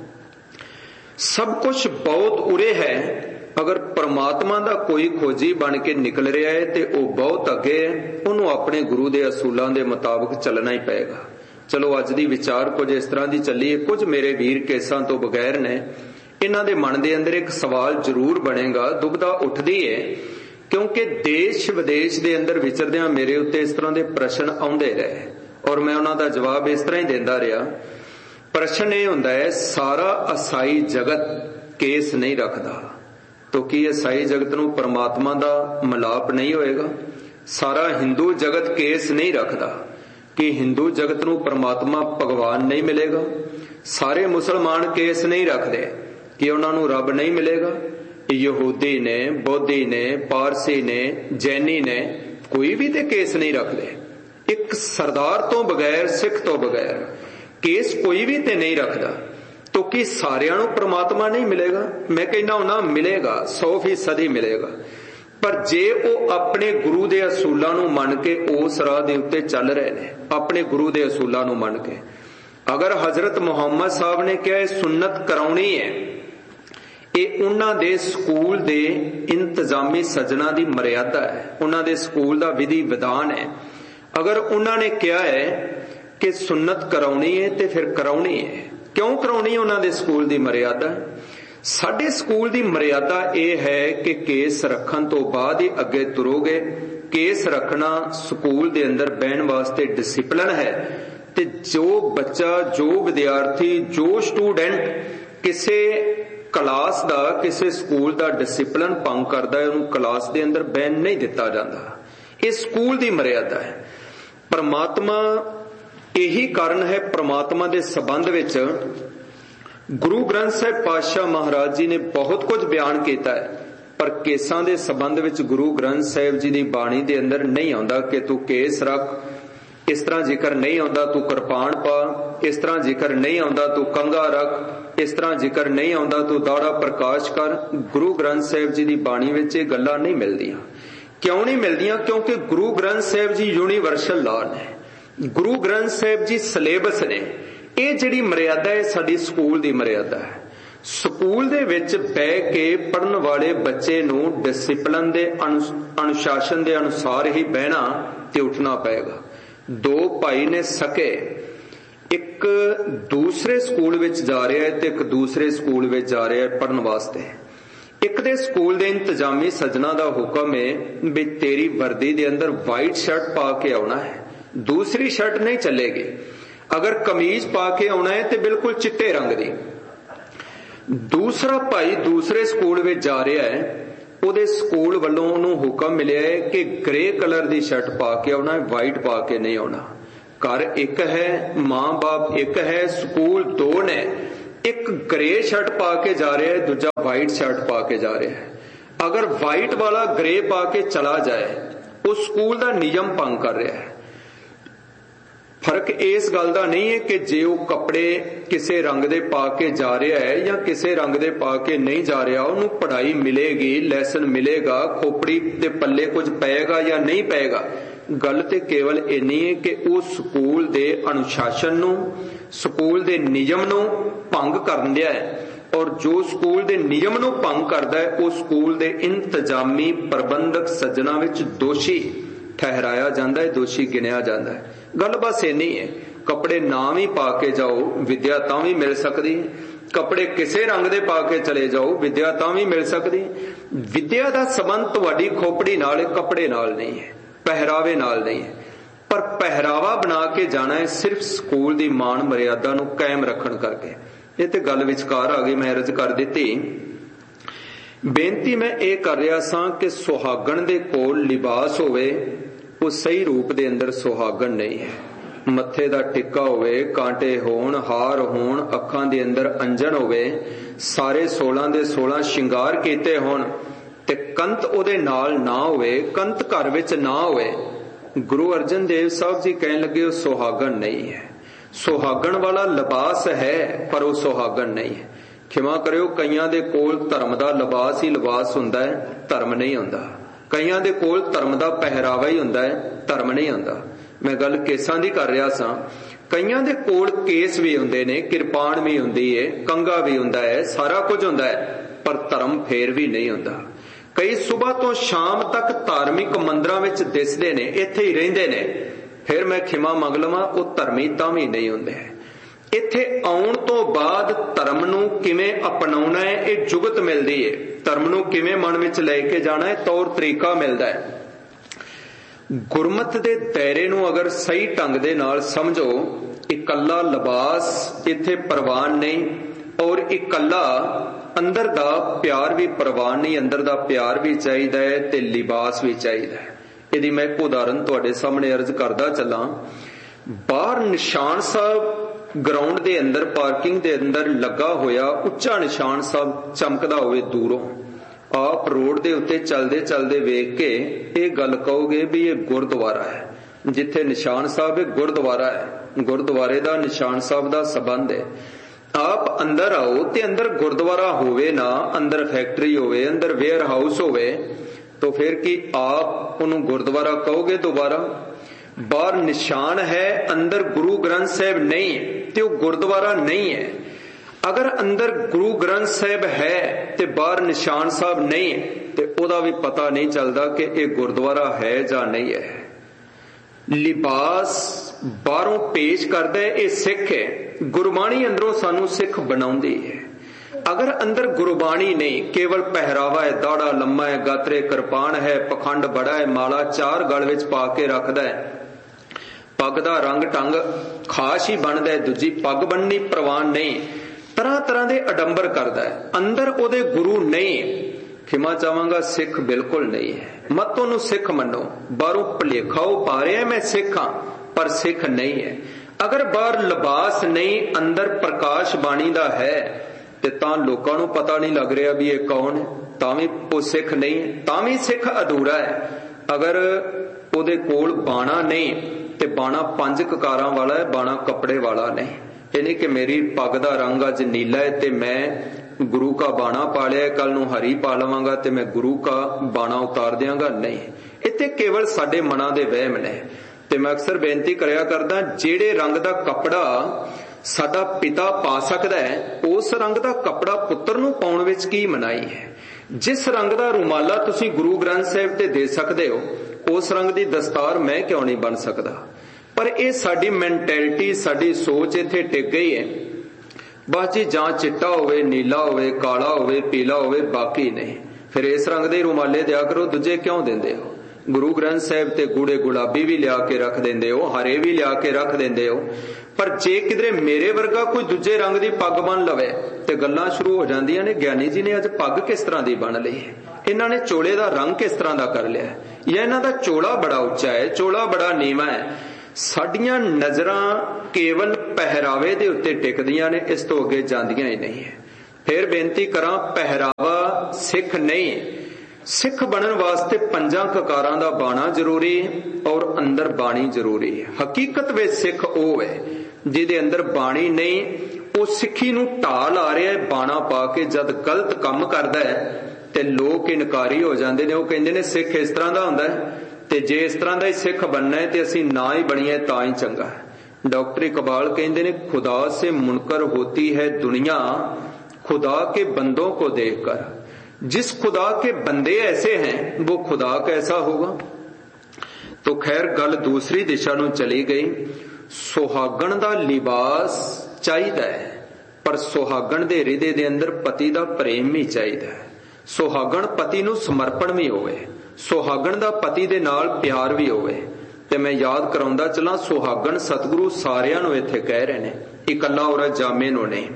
सब कुछ बहुत उरे है। अगर परमात्मा दा कोई खोजी बन के निकल रहा है तो वह बहुत अगे है, उन्होंने अपने गुरु के असूलों के मुताबिक चलना ही पेगा। चलो अज दी विचार कुछ इस तरह की चली है। कुछ मेरे वीर केसां तो बगैर ने, इन्हां दे मन दे अंदर एक सवाल जरूर बनेगा, दुविधा उठदी है, क्योंकि देश विदेश दे अंदर विचरदियां मेरे उत्ते इस तरह के प्रश्न आउंदे रहे और मैं उन्हां दा जवाब इस तरह ही देंदा रहा। प्रश्न ये हुंदा है, सारा ईसाई जगत केस नहीं रखदा, तो की ईसाई जगत नूं परमात्मा दा मिलाप नहीं होएगा? सारा हिंदू जगत केस नहीं रखदा, कि हिंदू जगत नूं परमात्मा भगवान नहीं मिलेगा? सारे मुसलमान केस नहीं रखते कि उन्हां नूं रब नहीं मिलेगा? यहूदी ने, बौद्धी ने, पारसी ने, जैनी ने, कोई भी ते केस नहीं रखते। एक सरदार तो बगैर, सिख तो बगैर केस कोई भी ते नहीं रखता, तो कि सारियां नूं परमात्मा नहीं मिलेगा? मैं कहना हुंदा मिलेगा, सौ फीसद ही मिलेगा। पर जे वो अपने गुरु दे असूलां नूं मन के उस राह दे उत्ते चल रहे ने, अपने गुरु दे असूलां नूं मन के, अगर हजरत मुहम्मद साहब ने कहा सुन्नत कराउणी है, ये उन्हां दे स्कूल दे इंतजामी सजना दी मर्यादा है, उन्हां दे स्कूल दा विधि विधान है। अगर उन्होंने कहा है कि सुन्नत कराउणी है तो फिर कराउणी है। क्यों कराउणी है? उन्हां दे स्कूल दी मर्यादा। साडे स्कूल दी मर्यादा यह है कि केस रखण तो बाद ही अगे तुरोगे। केस रखना स्कूल दे अंदर बहन वास्ते डिसिपलिन है, ते जो बच्चा, जो विद्यार्थी, जो स्टूडेंट किसे क्लास का किसी स्कूल का डिसिपलिन भंग करता है उन्होंने क्लास के अंदर बैन नहीं दिता जाता। ये स्कूल की मर्यादा है। परमात्मा यही कारण है परमात्मा के संबंध विच गुरु ग्रंथ साहिब पातशाह महाराज जी ने बहुत कुछ बयान किया है, पर केसां दे संबंध विच गुरु ग्रंथ साहिब जी की बाणी के अंदर नहीं आउंदा कि तू केस रख, इस तरह जिक्र नहीं आउंदा तू कृपाण पा, इस तरह जिक्र नहीं आउंदा तू कंघा रख, इस तरह जिक्र नहीं आउंदा तू दाड़ा प्रकाश कर। गुरु ग्रंथ साहिब जी की बाणी विच ये गल्लां नहीं मिलदियां। क्यों नहीं मिलदियां? क्योंकि गुरु ग्रंथ साहिब जी यूनीवर्सल लॉ ने, गुरु ग्रंथ साहिब जी सिलेबस ने। ये जिहड़ी मर्यादा है साडी स्कूल की मर्यादा है। स्कूल दे विच बह के पढ़न वाले बच्चे नूं डिसिपलिन दे अनुशासन दे अनुसार ही बहना ते उठना पएगा। दो भाई ने सके, एक दूसरे स्कूल विच जा रहा है ते एक दूसरे स्कूल विच जा रहा है पढ़न वास्ते। एक दे स्कूल दे इंतजामी सजना दा हुक्म है भी तेरी वर्दी दे अंदर वाइट शर्ट पा के आना है, दूसरी शर्ट नहीं चलेगी। अगर कमीज पा के आना है तो बिल्कुल चिट्टे रंग दी। दूसरा भाई दूसरे स्कूल में जा रहा है, उहदे स्कूल वालों उन्होंने हुक्म मिलिया है कि ग्रे कलर की शर्ट पा के आना है, वाइट पा के नहीं आना। घर एक है, मां बाप एक है, स्कूल दो ने। एक ग्रे शर्ट पा के जा रहा है, दूजा वाइट शर्ट पा के जा रहा है। अगर वाइट वाला ग्रे पा के चला जाए उस स्कूल का नियम भंग कर रहा है। फर्क इस गल का नहीं है कि जे वह कपड़े किसी रंग दे पा के जा रहा है या किसी रंग दे पा के नहीं जा रहा, उन्होंने पढ़ाई मिलेगी, लैसन मिलेगा, खोपड़ी दे पल्ले कुछ पेगा या नहीं पेगा। गल ते केवल इन्नी है कि उस स्कूल दे अनुशासन नूं, स्कूल दे नियम नूं भंग कर दिया है। और जो स्कूल दे नियम नूं भंग करदा है उस स्कूल दे इंतजामी प्रबंधक सज्जना विच दोषी ठहराया जाता है, दोषी गिनिया जाता है। गल बस इन्नी है। कपड़े नाम ही पा के जाओ, विद्या तां भी मिल सकती। कपड़े किसी रंग दे पा के चले जाओ, विद्या तां भी मिल सकती। विद्या का संबंध तुहाडी खोपड़ी नाल, कपड़े नाल नहीं है, पहरावे नाल नहीं है। पर पहरावा बना के जाना है सिर्फ स्कूल की मान मर्यादा नूं कायम रखण करके। ये तो गल विचकार आ गई, मैं अर्ज कर दी। बेनती मैं ये कर रहा सां कि सुहागण दे कोल लिबास होवे, वो सही रूप दे अंदर सुहागण नहीं है। मत्थे दा टिक्का होवे, कांटे होण, हार होण, अखां दे अंदर अंजन होवे, सारे सोलह दे सोलह शिंगार कीते होण ते कंत उहदे नाल ना होवे, कंत घर विच ना होवे। गुरु अर्जन देव साहब जी कहन लगे वो सुहागण नहीं है। सुहागण वाला लिबास है पर वो सुहागण नहीं है। खिमा करियो, कईयां दे कोल धर्म दा लिबास ही लिबास हुंदा है, धर्म नहीं हुंदा। कईयां दे कोल धर्म दा पहरावा ही हुंदा है, धर्म नहीं हुंदा। मैं गल केसां दी कर रहा सां। कईयां दे कोल केस भी हुंदे ने, किरपान भी हुंदी है, कंघा भी हुंदा है, सारा कुछ हुंदा है, पर धर्म फेर भी नहीं हुंदा। कई सुबह तो शाम तक धार्मिक मंदिरां विच दिसदे ने, इत्थे ही रहिंदे ने, फिर मैं खिमा मंग लवां वो धर्मी तां भी नहीं हुंदे। इत्थे आउण तो बाद धर्म नूं किवें अपनाउणा है ये जुगत मिलदी है। धर्म नूं किवें मन विच लेके जाना है तौर तरीका मिलदा है। गुरमत दे दायरे नूं अगर सही ढंग दे नाल समझो, इकल्ला लिबास इत्थे प्रवान नहीं और इकल्ला अंदर दा प्यार भी प्रवान नहीं। अंदर दा प्यार भी चाहिदा है ते लिबास भी चाहिदा है। इहदी मैं एक उदाहरण तुहाडे सामने अर्ज करदा चलां। बाहर निशान साहब ग्राउंड दे अंदर, पार्किंग दे अंदर लगा होया उच्चा निशान साहब चमकदा होवे दूरों, आप रोड दे उत्ते चलदे चलदे वेख के ये गल कहोगे भी ये गुरुद्वारा है। जिथे निशान साहब है गुरुद्वारा है, गुरुद्वारे दा निशान साहब दा संबंध है। आप अंदर आओ ते अंदर गुरुद्वारा होवे ना, अंदर फैक्ट्री होवे, अंदर वेयर हाउस होवे, तो फिर की आप उन्होंने गुरुद्वारा कहोगे दोबारा? बाहर निशान है, अंदर गुरु ग्रंथ साहिब नहीं ते वो गुरुद्वारा नहीं है। अगर अंदर गुरु ग्रंथ साहिब है ते बाहर निशान साहब नहीं ते ओदा भी पता नहीं चलता कि ये गुरुद्वारा है या नहीं है। लिबास बाहरों पेश करता है, ये सिख है। गुरबाणी अंदरों सानू सिख बनाउंदी है। अगर अंदर गुरबाणी नहीं, केवल पहरावा है, दाड़ा लम्मा है, गात्रे कृपान है, पखंड बड़ा है, माला चार गल विच पा के रखदा है, पग दा रंग ढंग खास ही बनदा है, दूजी पग बननी प्रवान नहीं, तरह तरह के अडंबर करता है, अंदर ओदे गुरु नहीं। खिमा चाहांगा सिख बिल्कुल नहीं है, मत ओनू सिख मनो। बाहरों भुलेखा वो पा रहा मैं सिख हाँ, पर सिख नहीं है। अगर बाहर लिबास नहीं, अंदर प्रकाश बाणी दा है, ते तां लोकां नूं पता नहीं लग रहा भी ये कौन है, तां भी वो सिख नहीं है, तां भी सिख अधूरा है। अगर ओदे कोल बाणा नहीं ते बाणा पंज ककारां वाला है, बाणा कपड़े वाला नहीं। ये नहीं कि मेरी पग दा रंग अज नीला है ते मैं गुरु का बाणा पा लिया, कल नूं हरी पा लवांगा ते मैं गुरु का बाणा उतार दियांगा, नहीं। इत्थे केवल साडे मनां दे वहम ने। ते मैं अक्सर बेनती करया करदा, जेड़े रंग दा कपड़ा साडा पिता पा सकदा है, उस रंग दा कपड़ा पुत्तर नूं पाउण विच की मनाई है। जिस रंग दा रुमाला तुसीं गुरु ग्रंथ साहिब ते दे सकदे हो, उस रंग दी दस्तार मैं क्यों नहीं बन सकदा। पर यह साडी मैंटैलिटी, साडी सोच इत्थे टिक गई है, बस जी जां चिट्टा होवे, नीला होवे, काला होवे, पीला होवे, बाकी नहीं। फिर इस रंग दे रुमाले दिया करो, दूजे क्यों देंदे हो। गुरु ग्रंथ साहिब ते गूढ़े गुलाबी भी लिया के रख देंदे हो, हरे भी लिया के रख देंदे हो, पर जे किधरे मेरे वर्गा कोई दूजे रंग दी पग बन लवे ते गल्लां शुरू हो जांदियां ने, ज्ञानी जी ने अज पग किस तरह दी बन लई है, इन्हां ने चोले दा रंग किस तरह दा कर लिया, या इन्हां दा चोला बड़ा उच्चा है, चोला बड़ा नीवा है। साडियां नजरां केवल पहरावे दे उत्ते टिकदियां ने, इस तो अगे जांदियां ही नहीं है। फिर बेनती करां, पहरावा सिख नहीं, सिख बनन वास्ते पंजा ककारां दा बाणा जरूरी है और अंदर बाणी जरूरी है। हकीकत विच सिख ओह है जिहदे अंदर बाणी नहीं, वो सिक्खी नूं ढा ला रहा है बाणा पा के। जद गलत काम करदा है ते लोग इनकारी हो जांदे ने, वो कहंदे ने सिख इस तरह दा हुंदा है, ते जे इस तरह दा ही सिख बनना है ते असीं ना ही बणीए तां ही चंगा है। डॉक्टर इकबाल कहंदे ने, खुदा से मुनकर होती है दुनिया, खुदा के बंदों को देखकर। जिस खुदा के बंदे ऐसे हैं वो खुदा कैसा होगा। तो खैर गल दूसरी दिशा नूं चली गई। सुहागण दा लिबास चाहिदा है, पर सुहागण दे हृदय दे अंदर पति दा प्रेम भी चाहिदा है। सुहागण पति नूं समर्पण भी होवे, सुहागण दा पति दे नाल प्यार भी होवे। ते मैं याद कराउंदा चला, सुहागण सतगुरु सारियां नूं इत्थे कह रहे ने, इकल्ला औरत जामे नूं नहीं।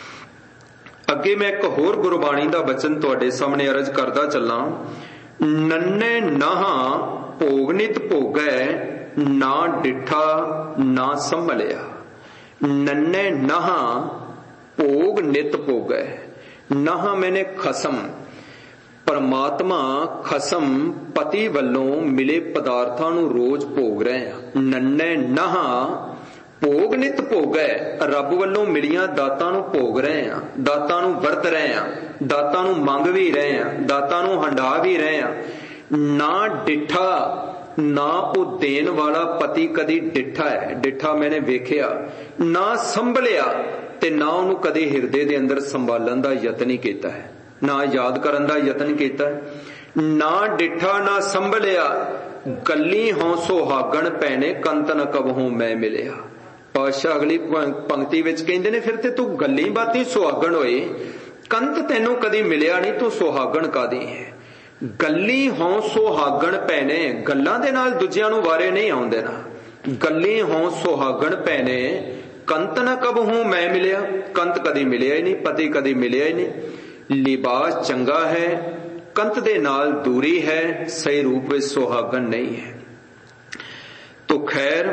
अगे मैं एक होर गुरबाणी दा वचन तुहाडे सामने अर्ज करदा चला। नन्ने नहा भोग नित भोगै, ना डिठा ना संभलिया। नन्ने नहा भोग नित भोगै। नहा मैंने खसम, परमात्मा खसम पति वल्लों मिले पदार्थां नूं रोज भोग रहे हैं। नन्ने नहा भोग नित भोगै, रब वल्लों मिलियां दातां नूं भोग रहे हैं, दातां नूं वरत रहे हैं, दातां नूं मंग भी रहे हैं, दातां नूं हंडा भी रहे हैं। ना डिठा, ना वो देन वाला पति कदी डिठा है, डिठा मैंने वेखिया, ना संभलिया, ते ना उन्होंने कदी हिरदे दे अंदर संभालन दा यतन ही कीता है, ना याद करन दा यतन कीता है। ना डिठा ना संभलिया, गल्ली हों सुहागण पैने, कंत न कबहूं मैं मिलिया। पातशाह अगली पंक्ति विच कहंदे ने, फिर ते तू गल्ली बाती सुहागण होई, कंत तैनू कदी मिलिया नहीं, तू सुहागण कादी है। गल्ली हों सुहागण पैने, गल्लां दे नाल दूजियां नूं वारे नहीं आउंदे ना। गल्ली हों सुहागण पैने, कंत न कबहूं मैं मिलिया, कंत कदी मिलिया ही नहीं, पति कदी मिलिया ही नहीं। लिबास चंगा है, कंत दे नाल दूरी है, सही रूप विच सुहागण नहीं है। तो खैर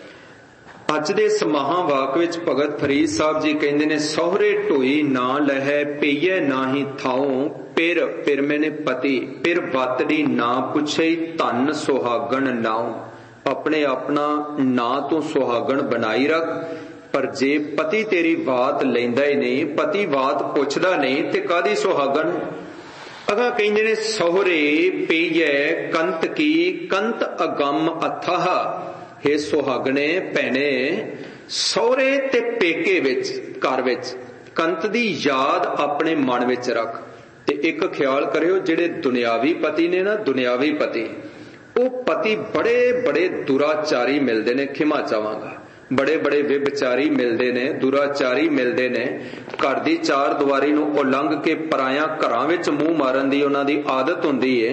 अज दे इस महावाक विच भगत फरीद साहब जी कहंदे ने, सोहरे ढोई ना लहै, पेइए ना ही थाओ, पिर पिर मैंने पति, पिर वातड़ी ना पुछे, धन सुहागण नाओ। अपने अपना ना तो सुहागण बनाई रख, पर जे पति तेरी बात लैंदा ही नहीं, पति बात पुछदा नहीं, ते कादी सुहागण। अगा कहंदे ने, सोहरे पेइए कंत की, कंत अगम अथाह। हे सुहागणे भैणे, सौरे ते पेके विच, घर विच कंत दी याद अपने मन विच रख। ते एक ख्याल करियो, जेड़े दुनियावी पति ने ना, दुनियावी पति, वो पति बड़े बड़े दुराचारी मिलदे ने। खिमा चाहांगा, बड़े बड़े व्यभिचारी मिलदे ने, दुराचारी मिलदे ने। घर दी चार दीवारी नूं उलंघ के परायां घरां विच मूंह मारन दी उन्हां दी आदत हुंदी है।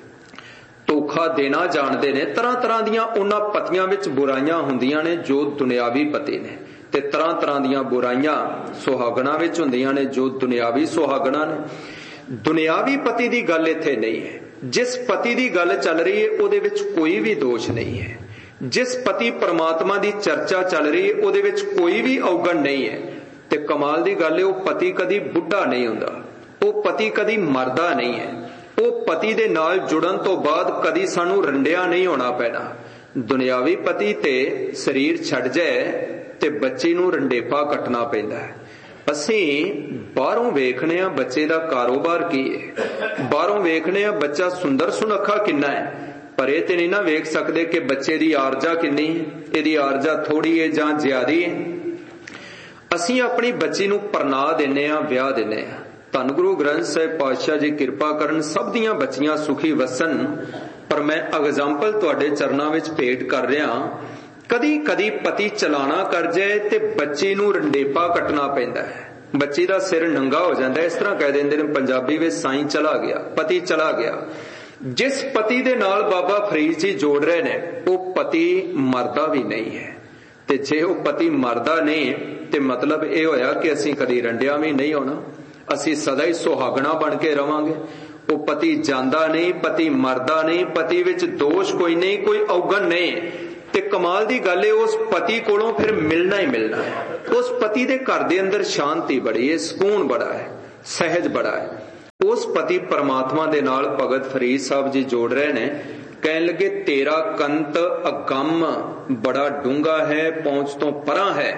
धोखा देना जानते ने, तरह तरह दियां उन्हां पतियां विच बुराइयां हुंदियां ने जो दुनियावी पति ने। ਤੇ ਤਰ੍ਹਾਂ ਤਰ੍ਹਾਂ ਦੀਆਂ ਬੁਰਾਈਆਂ ਸੁਹਾਗਣਾਂ ਵਿੱਚ ਹੁੰਦੀਆਂ ਨੇ ਜੋ ਦੁਨਿਆਵੀ ਸੁਹਾਗਣਾਂ ਨੇ। ਦੁਨਿਆਵੀ ਪਤੀ ਦੀ ਗੱਲ ਇੱਥੇ ਨਹੀਂ ਹੈ। ਜਿਸ ਪਤੀ ਦੀ ਗੱਲ ਚੱਲ ਰਹੀ ਹੈ ਉਹਦੇ ਵਿੱਚ ਕੋਈ ਵੀ ਦੋਸ਼ ਨਹੀਂ ਹੈ। ਜਿਸ ਪਤੀ ਪਰਮਾਤਮਾ ਦੀ ਚਰਚਾ ਚੱਲ ਰਹੀ ਹੈ ਉਹਦੇ ਵਿੱਚ ਕੋਈ ਵੀ ਔਗਣ ਨਹੀਂ ਹੈ। ਤੇ ਕਮਾਲ ਦੀ ਗੱਲ ਹੈ, ਉਹ ਪਤੀ ਕਦੀ ਬੁੱਢਾ ਨਹੀਂ ਹੁੰਦਾ, ਉਹ ਪਤੀ ਕਦੀ ਮਰਦਾ ਨਹੀਂ ਹੈ। ਉਹ ਪਤੀ ਦੇ ਨਾਲ ਜੁੜਨ ਤੋਂ ਬਾਅਦ ਕਦੀ ਸਾਨੂੰ ਰੰਡਿਆ ਨਹੀਂ ਹੋਣਾ ਪੈਣਾ। ਦੁਨਿਆਵੀ ਪਤੀ ਤੇ ਸਰੀਰ ਛੱਡ ਜਾਏ ਤੇ ਬੱਚੇ ਨੂੰ ਰੰਡੇਪਾ ਕੱਟਣਾ ਪੈਂਦਾ ਹੈ। ਅਸੀਂ ਬਾਹਰੋਂ ਵੇਖਣੇ ਆ ਬੱਚੇ ਦਾ ਕਾਰੋਬਾਰ ਕੀ ਹੈ, ਬਾਹਰੋਂ ਵੇਖਣੇ ਆ ਬੱਚਾ ਸੁੰਦਰ ਸੁਨੱਖਾ ਕਿੰਨਾ ਹੈ, ਪਰ ਇਹ ਤੇ ਨਹੀਂ ਨਾ ਵੇਖ ਸਕਦੇ ਕਿ ਬੱਚੇ ਦੀ ਆਰਜਾ ਕਿੰਨੀ ਹੈ, ਇਹਦੀ ਆਰਜਾ ਥੋੜੀ ਹੈ ਜਾਂ ਜ਼ਿਆਦੀ ਹੈ। ਅਸੀਂ ਆਪਣੀ ਬੱਚੀ ਨੂੰ ਪਰਨਾ ਦਿੰਨੇ ਆ, ਵਿਆਹ ਦਿੰਨੇ ਆ। ਧੰਨ ਗੁਰੂ ਗ੍ਰੰਥ ਸਾਹਿਬ ਪਾਤਸ਼ਾਹ ਜੀ ਕਿਰਪਾ ਕਰਨ, ਸਭ ਦੀਆਂ ਬੱਚੀਆਂ ਸੁਖੀ ਵਸਣ। ਪਰ ਮੈਂ ਐਗਜ਼ਾਮਪਲ ਤੁਹਾਡੇ ਚਰਨਾਂ ਵਿੱਚ ਭੇਟ ਕਰ ਰਿਹਾ। ਕਦੀ ਕਦੀ ਪਤੀ ਚਲਾਣਾ ਕਰ ਜਾਏ ਤੇ ਬੱਚੀ ਨੂੰ ਰੰਡੇਪਾ ਕੱਟਣਾ ਪੈਂਦਾ ਹੈ, ਬੱਚੀ ਦਾ ਸਿਰ ਨੰਗਾ ਹੋ ਜਾਂਦਾ। ਇਸ ਤਰ੍ਹਾਂ ਕਹਿ ਦਿੰਦੇ ਨੇ ਪੰਜਾਬੀ ਵਿੱਚ, ਸਾਈਂ ਚਲਾ ਗਿਆ, ਪਤੀ ਚਲਾ ਗਿਆ। ਜਿਸ ਪਤੀ ਦੇ ਨਾਲ ਬਾਬਾ ਫਰੀਦ ਜੀ ਜੋੜ ਰਹੇ ਨੇ ਉਹ ਪਤੀ ਮਰਦਾ ਵੀ ਨਹੀਂ ਹੈ। ਤੇ ਜੇ ਉਹ ਪਤੀ ਮਰਦਾ ਨਹੀਂ ਤੇ ਮਤਲਬ ਇਹ ਹੋਇਆ ਕਿ ਅਸੀਂ ਕਦੀ ਰੰਡਿਆ ਵੀ ਨਹੀਂ ਹੋਣਾ, ਅਸੀਂ ਸਦਾ ਹੀ ਸੁਹਾਗਣਾ ਬਣ ਕੇ ਰਵਾਂਗੇ। ਉਹ ਪਤੀ ਜਾਂਦਾ ਨਹੀਂ, ਪਤੀ ਮਰਦਾ ਨਹੀਂ, ਪਤੀ ਵਿੱਚ ਦੋਸ਼ ਕੋਈ ਨਹੀਂ, ਕੋਈ ਔਗਣ ਨਹੀਂ। ਤੇ ਕਮਾਲ ਦੀ ਗੱਲ ਹੈ, ਉਸ ਪਤੀ ਕੋਲੋਂ ਫਿਰ ਮਿਲਣਾ ਹੀ ਮਿਲਣਾ ਹੈ। ਉਸ ਪਤੀ ਦੇ ਘਰ ਦੇ ਅੰਦਰ ਸ਼ਾਂਤੀ ਬੜੀ ਹੈ, ਸਕੂਨ ਬੜਾ ਹੈ, ਸਹਿਜ ਬੜਾ ਹੈ। ਉਸ ਪਤੀ ਪਰਮਾਤਮਾ ਦੇ ਨਾਲ ਭਗਤ ਫਰੀਦ ਸਾਹਿਬ ਜੀ ਜੋੜ ਰਹੇ ਨੇ। ਕਹਿਣ ਲੱਗੇ, ਤੇਰਾ ਕੰਤ ਅਗੰਮ ਬੜਾ ਡੂੰਘਾ ਹੈ, ਪਹੁੰਚ ਤੋਂ ਪਰਾਂ ਹੈ।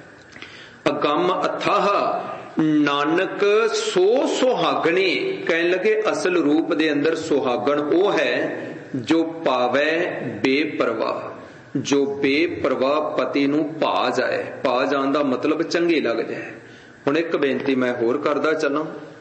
ਅਗੰਮ ਅਥਾਹ ਨਾਨਕ ਸੋ ਸੁਹਾਗਣੀ। ਕਹਿਣ ਲੱਗੇ, ਅਸਲ ਰੂਪ ਦੇ ਅੰਦਰ ਸੁਹਾਗਣ ਉਹ ਹੈ ਜੋ ਪਾਵੈ ਬੇਪਰਵਾਹ, ਜੋ ਬੇਪਰਵਾਹ ਪਤੀ ਨੂੰ ਭਾ ਜਾਏ। ਭਾ ਜਾਣ ਦਾ ਮਤਲਬ ਚੰਗੀ ਲੱਗ ਜਾਏ। ਹੁਣ ਇੱਕ ਬੇਨਤੀ ਮੈਂ ਹੋਰ ਕਰਦਾ ਚੱਲਾਂ।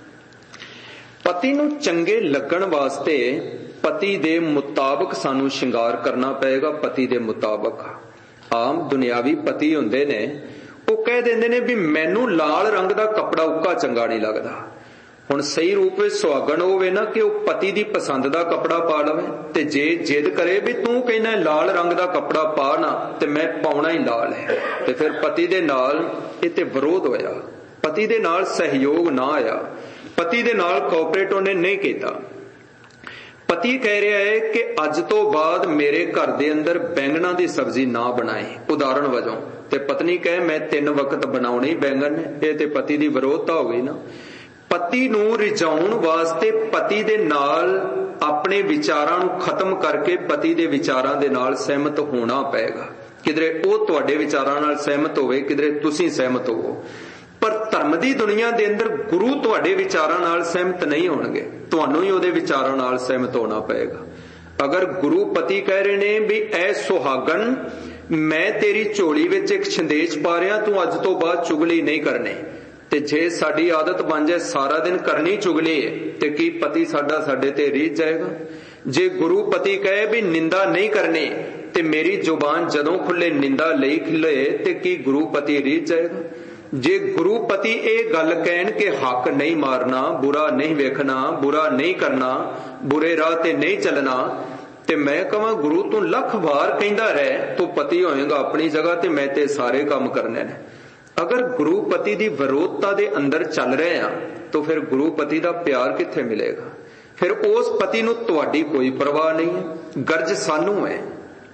ਪਤੀ ਨੂੰ ਚੰਗੇ ਲੱਗਣ ਵਾਸਤੇ ਪਤੀ ਦੇ ਮੁਤਾਬਕ ਸਾਨੂੰ ਸ਼ਿੰਗਾਰ ਕਰਨਾ ਪਏਗਾ। ਪਤੀ ਦੇ ਮੁਤਾਬਕ। ਆਮ ਦੁਨਿਆਵੀ ਪਤੀ ਹੁੰਦੇ ਨੇ, ਉਹ ਕਹਿ ਦਿੰਦੇ ਨੇ ਵੀ ਮੈਨੂੰ ਲਾਲ ਰੰਗ ਦਾ ਕੱਪੜਾ ਉੱਕਾ ਚੰਗਾ ਨਹੀਂ ਲੱਗਦਾ। ਹੁਣ ਸਹੀ ਰੂਪ ਵਿੱਚ ਸੁਹਾਗਣ ਹੋਵੇ ਨਾ ਕਿ ਉਹ ਪਤੀ ਦੀ ਪਸੰਦ ਦਾ ਕੱਪੜਾ ਪਾ ਲਵੇ। ਤੇ ਜੇ ਜਿੱਦ ਕਰੇ ਵੀ ਤੂੰ ਕਹਿੰਦਾ ਲਾਲ ਰੰਗ ਦਾ ਕੱਪੜਾ ਪਾ ਨਾ ਤੇ ਮੈਂ ਪਾਉਣਾ ਹੀ ਲਾਲ ਹੈ, ਤੇ ਫਿਰ ਪਤੀ ਦੇ ਨਾਲ ਇਹ ਤੇ ਵਿਰੋਧ ਹੋਇਆ, ਪਤੀ ਦੇ ਨਾਲ ਸਹਿਯੋਗ ਨਾ ਆਇਆ, ਪਤੀ ਦੇ ਨਾਲ ਕੋਆਪਰੇਟ ਉਹਨੇ ਨਹੀਂ ਕੀਤਾ। ਪਤੀ ਕਹਿ ਰਿਹਾ ਹੈ ਕਿ ਅੱਜ ਤੋਂ ਬਾਅਦ ਮੇਰੇ ਘਰ ਦੇ ਅੰਦਰ ਬੈਂਗਣਾ ਦੀ ਸਬਜ਼ੀ ਨਾ ਬਣਾਏ, ਉਦਾਹਰਣ ਵਜੋਂ। ਤੇ ਪਤਨੀ ਕਹੇ ਮੈਂ ਤਿੰਨ ਵਕਤ ਬਣਾਉਣੇ ਬੈਂਗਣ ਨੇ, ਇਹ ਤੇ ਪਤੀ ਦੀ ਵਿਰੋਧਤਾ ਹੋ ਗਈ ਨਾ। ਪਤੀ ਨੂੰ ਰਿਝਾਉਣ ਵਾਸਤੇ ਪਤੀ ਦੇ ਨਾਲ ਆਪਣੇ ਵਿਚਾਰਾਂ ਨੂੰ ਖਤਮ ਕਰਕੇ ਪਤੀ ਦੇ ਵਿਚਾਰਾਂ ਦੇ ਨਾਲ ਸਹਿਮਤ ਹੋਣਾ ਪਏਗਾ। ਕਿਧਰੇ ਉਹ ਤੁਹਾਡੇ ਵਿਚਾਰਾਂ ਨਾਲ ਸਹਿਮਤ ਹੋਵੇ, ਕਿਧਰੇ ਤੁਸੀਂ ਸਹਿਮਤ ਹੋਵੋ। ਪਰ ਧਰਮ ਦੀ ਦੁਨੀਆ ਦੇ ਅੰਦਰ ਗੁਰੂ ਤੁਹਾਡੇ ਵਿਚਾਰਾਂ ਨਾਲ ਸਹਿਮਤ ਨਹੀਂ ਹੋਣਗੇ, ਤੁਹਾਨੂੰ ਹੀ ਉਹਦੇ ਵਿਚਾਰਾਂ ਨਾਲ ਸਹਿਮਤ ਹੋਣਾ ਪਏਗਾ। ਅਗਰ ਗੁਰੂ ਪਤੀ ਕਹਿ ਰਹੇ ਨੇ ਵੀ ਐ ਸੁਹਾਗਣ, ਮੈਂ ਤੇਰੀ ਝੋਲੀ ਵਿੱਚ ਇੱਕ ਸੰਦੇਸ਼ ਪਾ ਰਿਹਾ, ਤੂੰ ਅੱਜ ਤੋਂ ਬਾਅਦ ਚੁਗਲੀ ਨਹੀਂ ਕਰਨੀ। ਤੇ ਜੇ ਸਾਡੀ ਆਦਤ ਬਣ ਜਾਏ ਸਾਰਾ ਦਿਨ ਕਰਨੀ ਚੁਗਲੀ ਤੇ ਕੀ ਪਤੀ ਸਾਡਾ ਸਾਡੇ ਤੇ ਰੀਝ ਜਾਏਗਾ? ਜੇ ਗੁਰੂ ਪਤੀ ਕਹੇ ਵੀ ਨਿੰਦਾ ਨਹੀਂ ਕਰਨੀ ਤੇ ਮੇਰੀ ਜ਼ੁਬਾਨ ਜਦੋਂ ਖੁੱਲੇ ਨਿੰਦਾ ਲਈ ਖਿਲੇ ਤੇ ਕੀ ਗੁਰੂ ਪਤੀ ਰੀਝ ਜਾਏਗਾ? ਜੇ ਗੁਰੂ ਪਤੀ ਇਹ ਗੱਲ ਕਹਿਣ ਕਿ ਹੱਕ ਨਹੀਂ ਮਾਰਨਾ, ਬੁਰਾ ਨਹੀਂ ਵੇਖਣਾ, ਬੁਰਾ ਨਹੀਂ ਕਰਨਾ, ਬੁਰੇ ਰਾਹ ਤੇ ਨਹੀਂ ਚੱਲਣਾ, ਤੇ ਮੈਂ ਕਹਾਂ ਗੁਰੂ ਤੂੰ ਲੱਖ ਵਾਰ ਕਹਿੰਦਾ ਰਹਿ, ਤੂੰ ਪਤੀ ਹੋਏਗਾ ਆਪਣੀ ਜਗ੍ਹਾ ਤੇ ਮੈਂ ਤੇ ਸਾਰੇ ਕੰਮ ਕਰਨੇ ਨੇ। ਅਗਰ ਗੁਰੂ ਪਤੀ ਦੀ ਵਿਰੋਧਤਾ ਦੇ ਅੰਦਰ ਚੱਲ ਰਹੇ ਆ ਤਾਂ ਫਿਰ ਗੁਰੂ ਪਤੀ ਦਾ ਪਿਆਰ ਕਿੱਥੇ ਮਿਲੇਗਾ? ਫਿਰ ਉਸ ਪਤੀ ਨੂੰ ਤੁਹਾਡੀ ਕੋਈ ਪਰਵਾਹ ਨਹੀਂ ਹੈ, ਗਰਜ ਸਾਨੂੰ ਹੈ।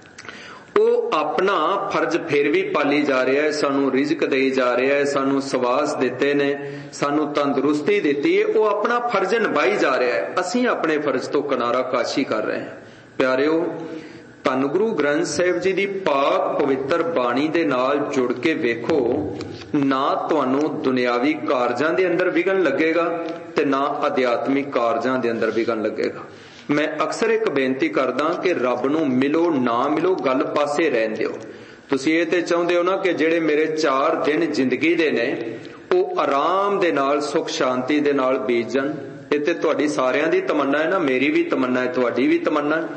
ਉਹ ਆਪਣਾ ਫਰਜ਼ ਫਿਰ ਵੀ ਪਾਲੀ ਜਾ ਰਿਹਾ ਹੈ, ਸਾਨੂੰ ਰਿਜ਼ਕ ਦੇਈ ਜਾ ਰਿਹਾ ਹੈ, ਸਾਨੂੰ ਸਵਾਸ ਦਿੱਤੇ ਨੇ, ਸਾਨੂੰ ਤੰਦਰੁਸਤੀ ਦਿੱਤੀ ਹੈ, ਉਹ ਆਪਣਾ ਫਰਜ਼ ਨਿਭਾਈ ਜਾ ਰਿਹਾ ਹੈ। ਅਸੀਂ ਆਪਣੇ ਫਰਜ਼ ਤੋਂ ਕਿਨਾਰਾ ਕਾਸ਼ੀ ਕਰ ਰਹੇ ਹਾਂ। ਪਿਆਰਿਓ, ਧੰਨ ਗੁਰੂ ਗ੍ਰੰਥ ਸਾਹਿਬ ਜੀ ਦੀ ਪਾਕ ਪਵਿੱਤਰ ਬਾਣੀ ਦੇ ਨਾਲ ਜੁੜ ਕੇ ਵੇਖੋ, ਨਾ ਤੁਹਾਨੂੰ ਦੁਨਿਆਵੀ ਕਾਰਜਾਂ ਦੇ ਅੰਦਰ ਵਿਘਨ ਲੱਗੇਗਾ ਤੇ ਨਾ ਅਧਿਆਤਮਿਕ ਕਾਰਜਾਂ ਦੇ ਅੰਦਰ ਵਿਘਨ ਲੱਗੇਗਾ। ਮੈਂ ਅਕਸਰ ਇੱਕ ਬੇਨਤੀ ਕਰਦਾ ਕਿ ਰੱਬ ਨੂੰ ਮਿਲੋ ਨਾ ਮਿਲੋ ਗੱਲ ਪਾਸੇ ਰਹਿਣ ਦਿਓ। ਤੁਸੀਂ ਇਹ ਤੇ ਚਾਹੁੰਦੇ ਹੋ ਨਾ ਕਿ ਜਿਹੜੇ ਮੇਰੇ ਚਾਰ ਦਿਨ ਜ਼ਿੰਦਗੀ ਦੇ ਨੇ ਉਹ ਆਰਾਮ ਦੇ ਨਾਲ ਸੁਖ ਸ਼ਾਂਤੀ ਦੇ ਨਾਲ ਬੀਤ ਜਾਣ। ਇਹ ਤੇ ਤੁਹਾਡੀ ਸਾਰਿਆਂ ਦੀ ਤਮੰਨਾ ਹੈ ਨਾ, ਮੇਰੀ ਵੀ ਤਮੰਨਾ ਹੈ, ਤੁਹਾਡੀ ਵੀ ਤਮੰਨਾ ਹੈ।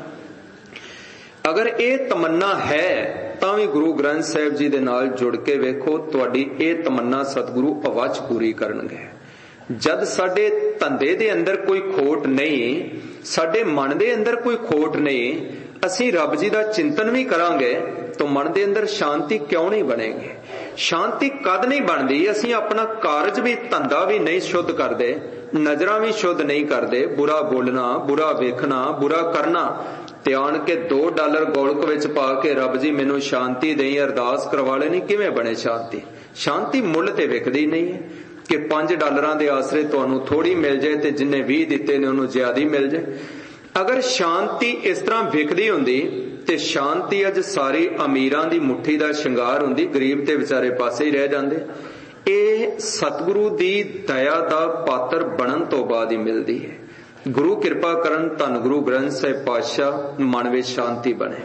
ਅਗਰ ਇਹ ਤਮੰਨਾ ਹੈ ਤਾਂ ਵੀ ਗੁਰੂ ਗ੍ਰੰਥ ਸਾਹਿਬ ਜੀ ਦੇ ਨਾਲ ਜੁੜ ਕੇ ਵੇਖੋ, ਤੁਹਾਡੀ ਇਹ ਤਮੰਨਾ ਸਤਿਗੁਰੂ ਅਵੱਚ ਪੂਰੀ ਕਰਨਗੇ। ਜਦ ਸਾਡੇ ਧੰਦੇ ਦੇ ਅੰਦਰ ਕੋਈ ਖੋਟ ਨਹੀਂ, ਸਾਡੇ ਮਨ ਦੇ ਅੰਦਰ ਕੋਈ ਖੋਟ ਨਹੀਂ, ਅਸੀਂ ਰੱਬ ਜੀ ਦਾ ਚਿੰਤਨ ਵੀ ਕਰਾਂਗੇ ਤਾਂ ਮਨ ਦੇ ਅੰਦਰ ਸ਼ਾਂਤੀ ਕਿਉਂ ਨਹੀਂ ਬਣੇਗੀ? ਸ਼ਾਂਤੀ ਕਦ ਨਹੀਂ ਬਣਦੀ? ਅਸੀਂ ਆਪਣਾ ਕਾਰਜ ਵੀ, ਧੰਦਾ ਵੀ ਨਹੀਂ ਸ਼ੁੱਧ ਕਰਦੇ, ਨਜ਼ਰਾਂ ਵੀ ਸ਼ੁੱਧ ਨਹੀਂ ਕਰਦੇ, ਬੁਰਾ ਬੋਲਣਾ, ਬੁਰਾ ਵੇਖਣਾ, ਬੁਰਾ ਕਰਨਾ, ਤੇ ਆਣ ਕੇ ਦੋ ਡਾਲਰ ਗੋਲਕ ਵਿੱਚ ਪਾ ਕੇ ਰੱਬ ਜੀ ਮੈਨੂੰ ਸ਼ਾਂਤੀ ਦੇਈ ਅਰਦਾਸ ਕਰਵਾ ਲੈਣੀ, ਕਿਵੇਂ ਬਣੇ ਸ਼ਾਂਤੀ? ਸ਼ਾਂਤੀ ਮੁੱਲ ਤੇ ਵਿਕਦੀ ਨਹੀਂ ਹੈ ਕਿ ਪੰਜ ਡਾਲਰਾਂ ਦੇ ਆਸਰੇ ਤੁਹਾਨੂੰ ਥੋੜੀ ਮਿਲ ਜਾਏ ਤੇ ਜਿੰਨੇ ਵੀਹ ਦਿੱਤੇ ਨੇ ਉਹਨੂੰ ਜ਼ਿਆਦਾ ਮਿਲ ਜਾਏ। ਅਗਰ ਸ਼ਾਂਤੀ ਇਸ ਤਰ੍ਹਾਂ ਵਿਕਦੀ ਹੁੰਦੀ ਤੇ ਸ਼ਾਂਤੀ ਅੱਜ ਸਾਰੀ ਅਮੀਰਾਂ ਦੀ ਮੁੱਠੀ ਦਾ ਸ਼ਿੰਗਾਰ ਹੁੰਦੀ, ਗਰੀਬ ਤੇ ਵਿਚਾਰੇ ਪਾਸੇ ਹੀ ਰਹਿ ਜਾਂਦੇ। ਇਹ ਸਤਿਗੁਰੂ ਦੀ ਦਇਆ ਦਾ ਪਾਤਰ ਬਣਨ ਤੋਂ ਬਾਅਦ ਹੀ ਮਿਲਦੀ ਹੈ। ਗੁਰੂ ਕਿਰਪਾ ਕਰਨ, ਧੰਨ ਗੁਰੂ ਗ੍ਰੰਥ ਸਾਹਿਬ ਪਾਤਸ਼ਾਹ, ਮਨ ਵਿੱਚ ਸ਼ਾਂਤੀ ਬਣੇ।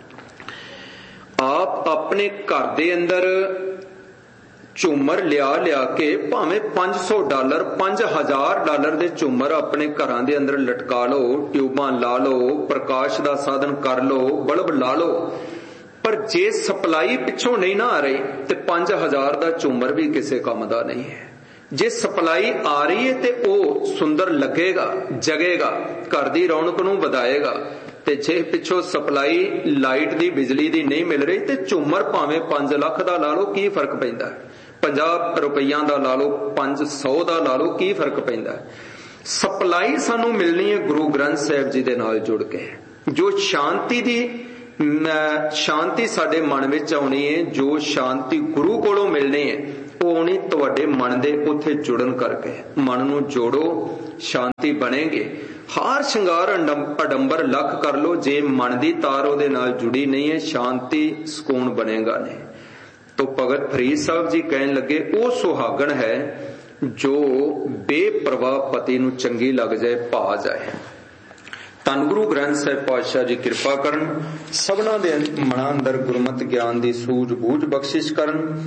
ਆਪ ਆਪਣੇ ਘਰ ਦੇ ਅੰਦਰ ਝੂਮਰ ਲਿਆ ਲਿਆ ਕੇ ਭਾਵੇਂ ਪੰਜ ਸੌ ਡਾਲਰ, ਪੰਜ ਹਜ਼ਾਰ ਡਾਲਰ ਦੇ ਝੂਮਰ ਆਪਣੇ ਘਰਾਂ ਦੇ ਅੰਦਰ ਲਟਕਾ ਲਓ, ਟਿਊਬਾਂ ਲਾ ਲਓ, ਪ੍ਰਕਾਸ਼ ਦਾ ਸਾਧਨ ਕਰ ਲਓ, ਬਲਬ ਲਾ ਲਓ, ਪਰ ਜੇ ਸਪਲਾਈ ਪਿੱਛੋਂ ਨਹੀਂ ਨਾ ਆ ਰਹੀ ਤੇ ਪੰਜ ਹਜ਼ਾਰ ਦਾ ਝੂਮਰ ਵੀ ਕਿਸੇ ਕੰਮ ਦਾ ਨਹੀਂ ਹੈ। ਜੇ ਸਪਲਾਈ ਆ ਰਹੀ ਹੈ ਤੇ ਉਹ ਸੁੰਦਰ ਲੱਗੇਗਾ, ਜਗੇਗਾ, ਘਰ ਦੀ ਰੌਣਕ ਨੂੰ ਵਧਾਏਗਾ, ਤੇ ਜੇ ਪਿੱਛੋਂ ਸਪਲਾਈ ਲਾਈਟ ਦੀ, ਬਿਜਲੀ ਦੀ ਨਹੀਂ ਮਿਲ ਰਹੀ ਤੇ ਝੂਮਰ ਭਾਵੇਂ ਪੰਜ ਲੱਖ ਦਾ ਲਾ ਲਓ, ਕੀ ਫਰਕ ਪੈਂਦਾ? ਪੰਜਾਹ ਰੁਪਈਆਂ ਦਾ ਲਾ ਲਓ, ਪੰਜ ਸੌ ਦਾ ਲਾ ਲਓ, ਕੀ ਫਰਕ ਪੈਂਦਾ? ਸਪਲਾਈ ਸਾਨੂੰ ਮਿਲਣੀ ਹੈ ਗੁਰੂ ਗ੍ਰੰਥ ਸਾਹਿਬ ਜੀ ਦੇ ਨਾਲ ਜੁੜ ਕੇ। ਜੋ ਸ਼ਾਂਤੀ ਦੀ ਸ਼ਾਂਤੀ ਸਾਡੇ ਮਨ ਵਿੱਚ ਆਉਣੀ ਹੈ, ਜੋ ਸ਼ਾਂਤੀ ਗੁਰੂ ਕੋਲੋਂ ਮਿਲਣੀ ਹੈ, ਉਹ ਆਉਣੀ ਤੁਹਾਡੇ ਮਨ ਦੇ ਉੱਥੇ ਜੁੜਨ ਕਰਕੇ। ਮਨ ਨੂੰ ਜੋੜੋ, ਸ਼ਾਂਤੀ ਬਣੇਗੀ। ਹਾਰ ਸ਼ਿੰਗਾਰ ਅਡੰਬਰ ਲੱਖ ਕਰ ਲੋ, ਜੇ ਮਨ ਦੀ ਤਾਰ ਉਹਦੇ ਨਾਲ ਜੁੜੀ ਨਹੀਂ ਹੈ, ਸ਼ਾਂਤੀ ਸਕੂਨ ਬਣੇਗਾ ਨਹੀਂ। ਤੋ ਭਗਤ ਫਰੀਦ ਸਾਹਿਬ ਜੀ ਕਹਿਣ ਲੱਗੇ, ਉਹ ਸੁਹਾਗਣ ਹੈ ਜੋ ਬੇਪਰਵਾਹ ਪਤੀ ਨੂੰ ਚੰਗੀ ਲੱਗ ਜਾਏ, ਭਾ ਜਾਏ। ਧੰਨ ਗੁਰੂ ਗ੍ਰੰਥ ਸਾਹਿਬ ਪਾਤਸ਼ਾਹ ਜੀ ਕਿਰਪਾ ਕਰਨ, ਸਭਨਾਂ ਦੇ ਮਨਾਂ ਅੰਦਰ ਗੁਰਮਤਿ ਗਿਆਨ ਦੀ ਸੂਝ ਬੂਝ ਬਖਸ਼ਿਸ਼ ਕਰਨ।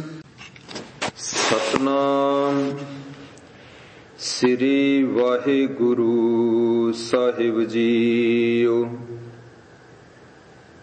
ਸਤਨਾਮ ਸ੍ਰੀ ਵਾਹਿਗੁਰੂ ਸਾਹਿਬ ਜੀਓ।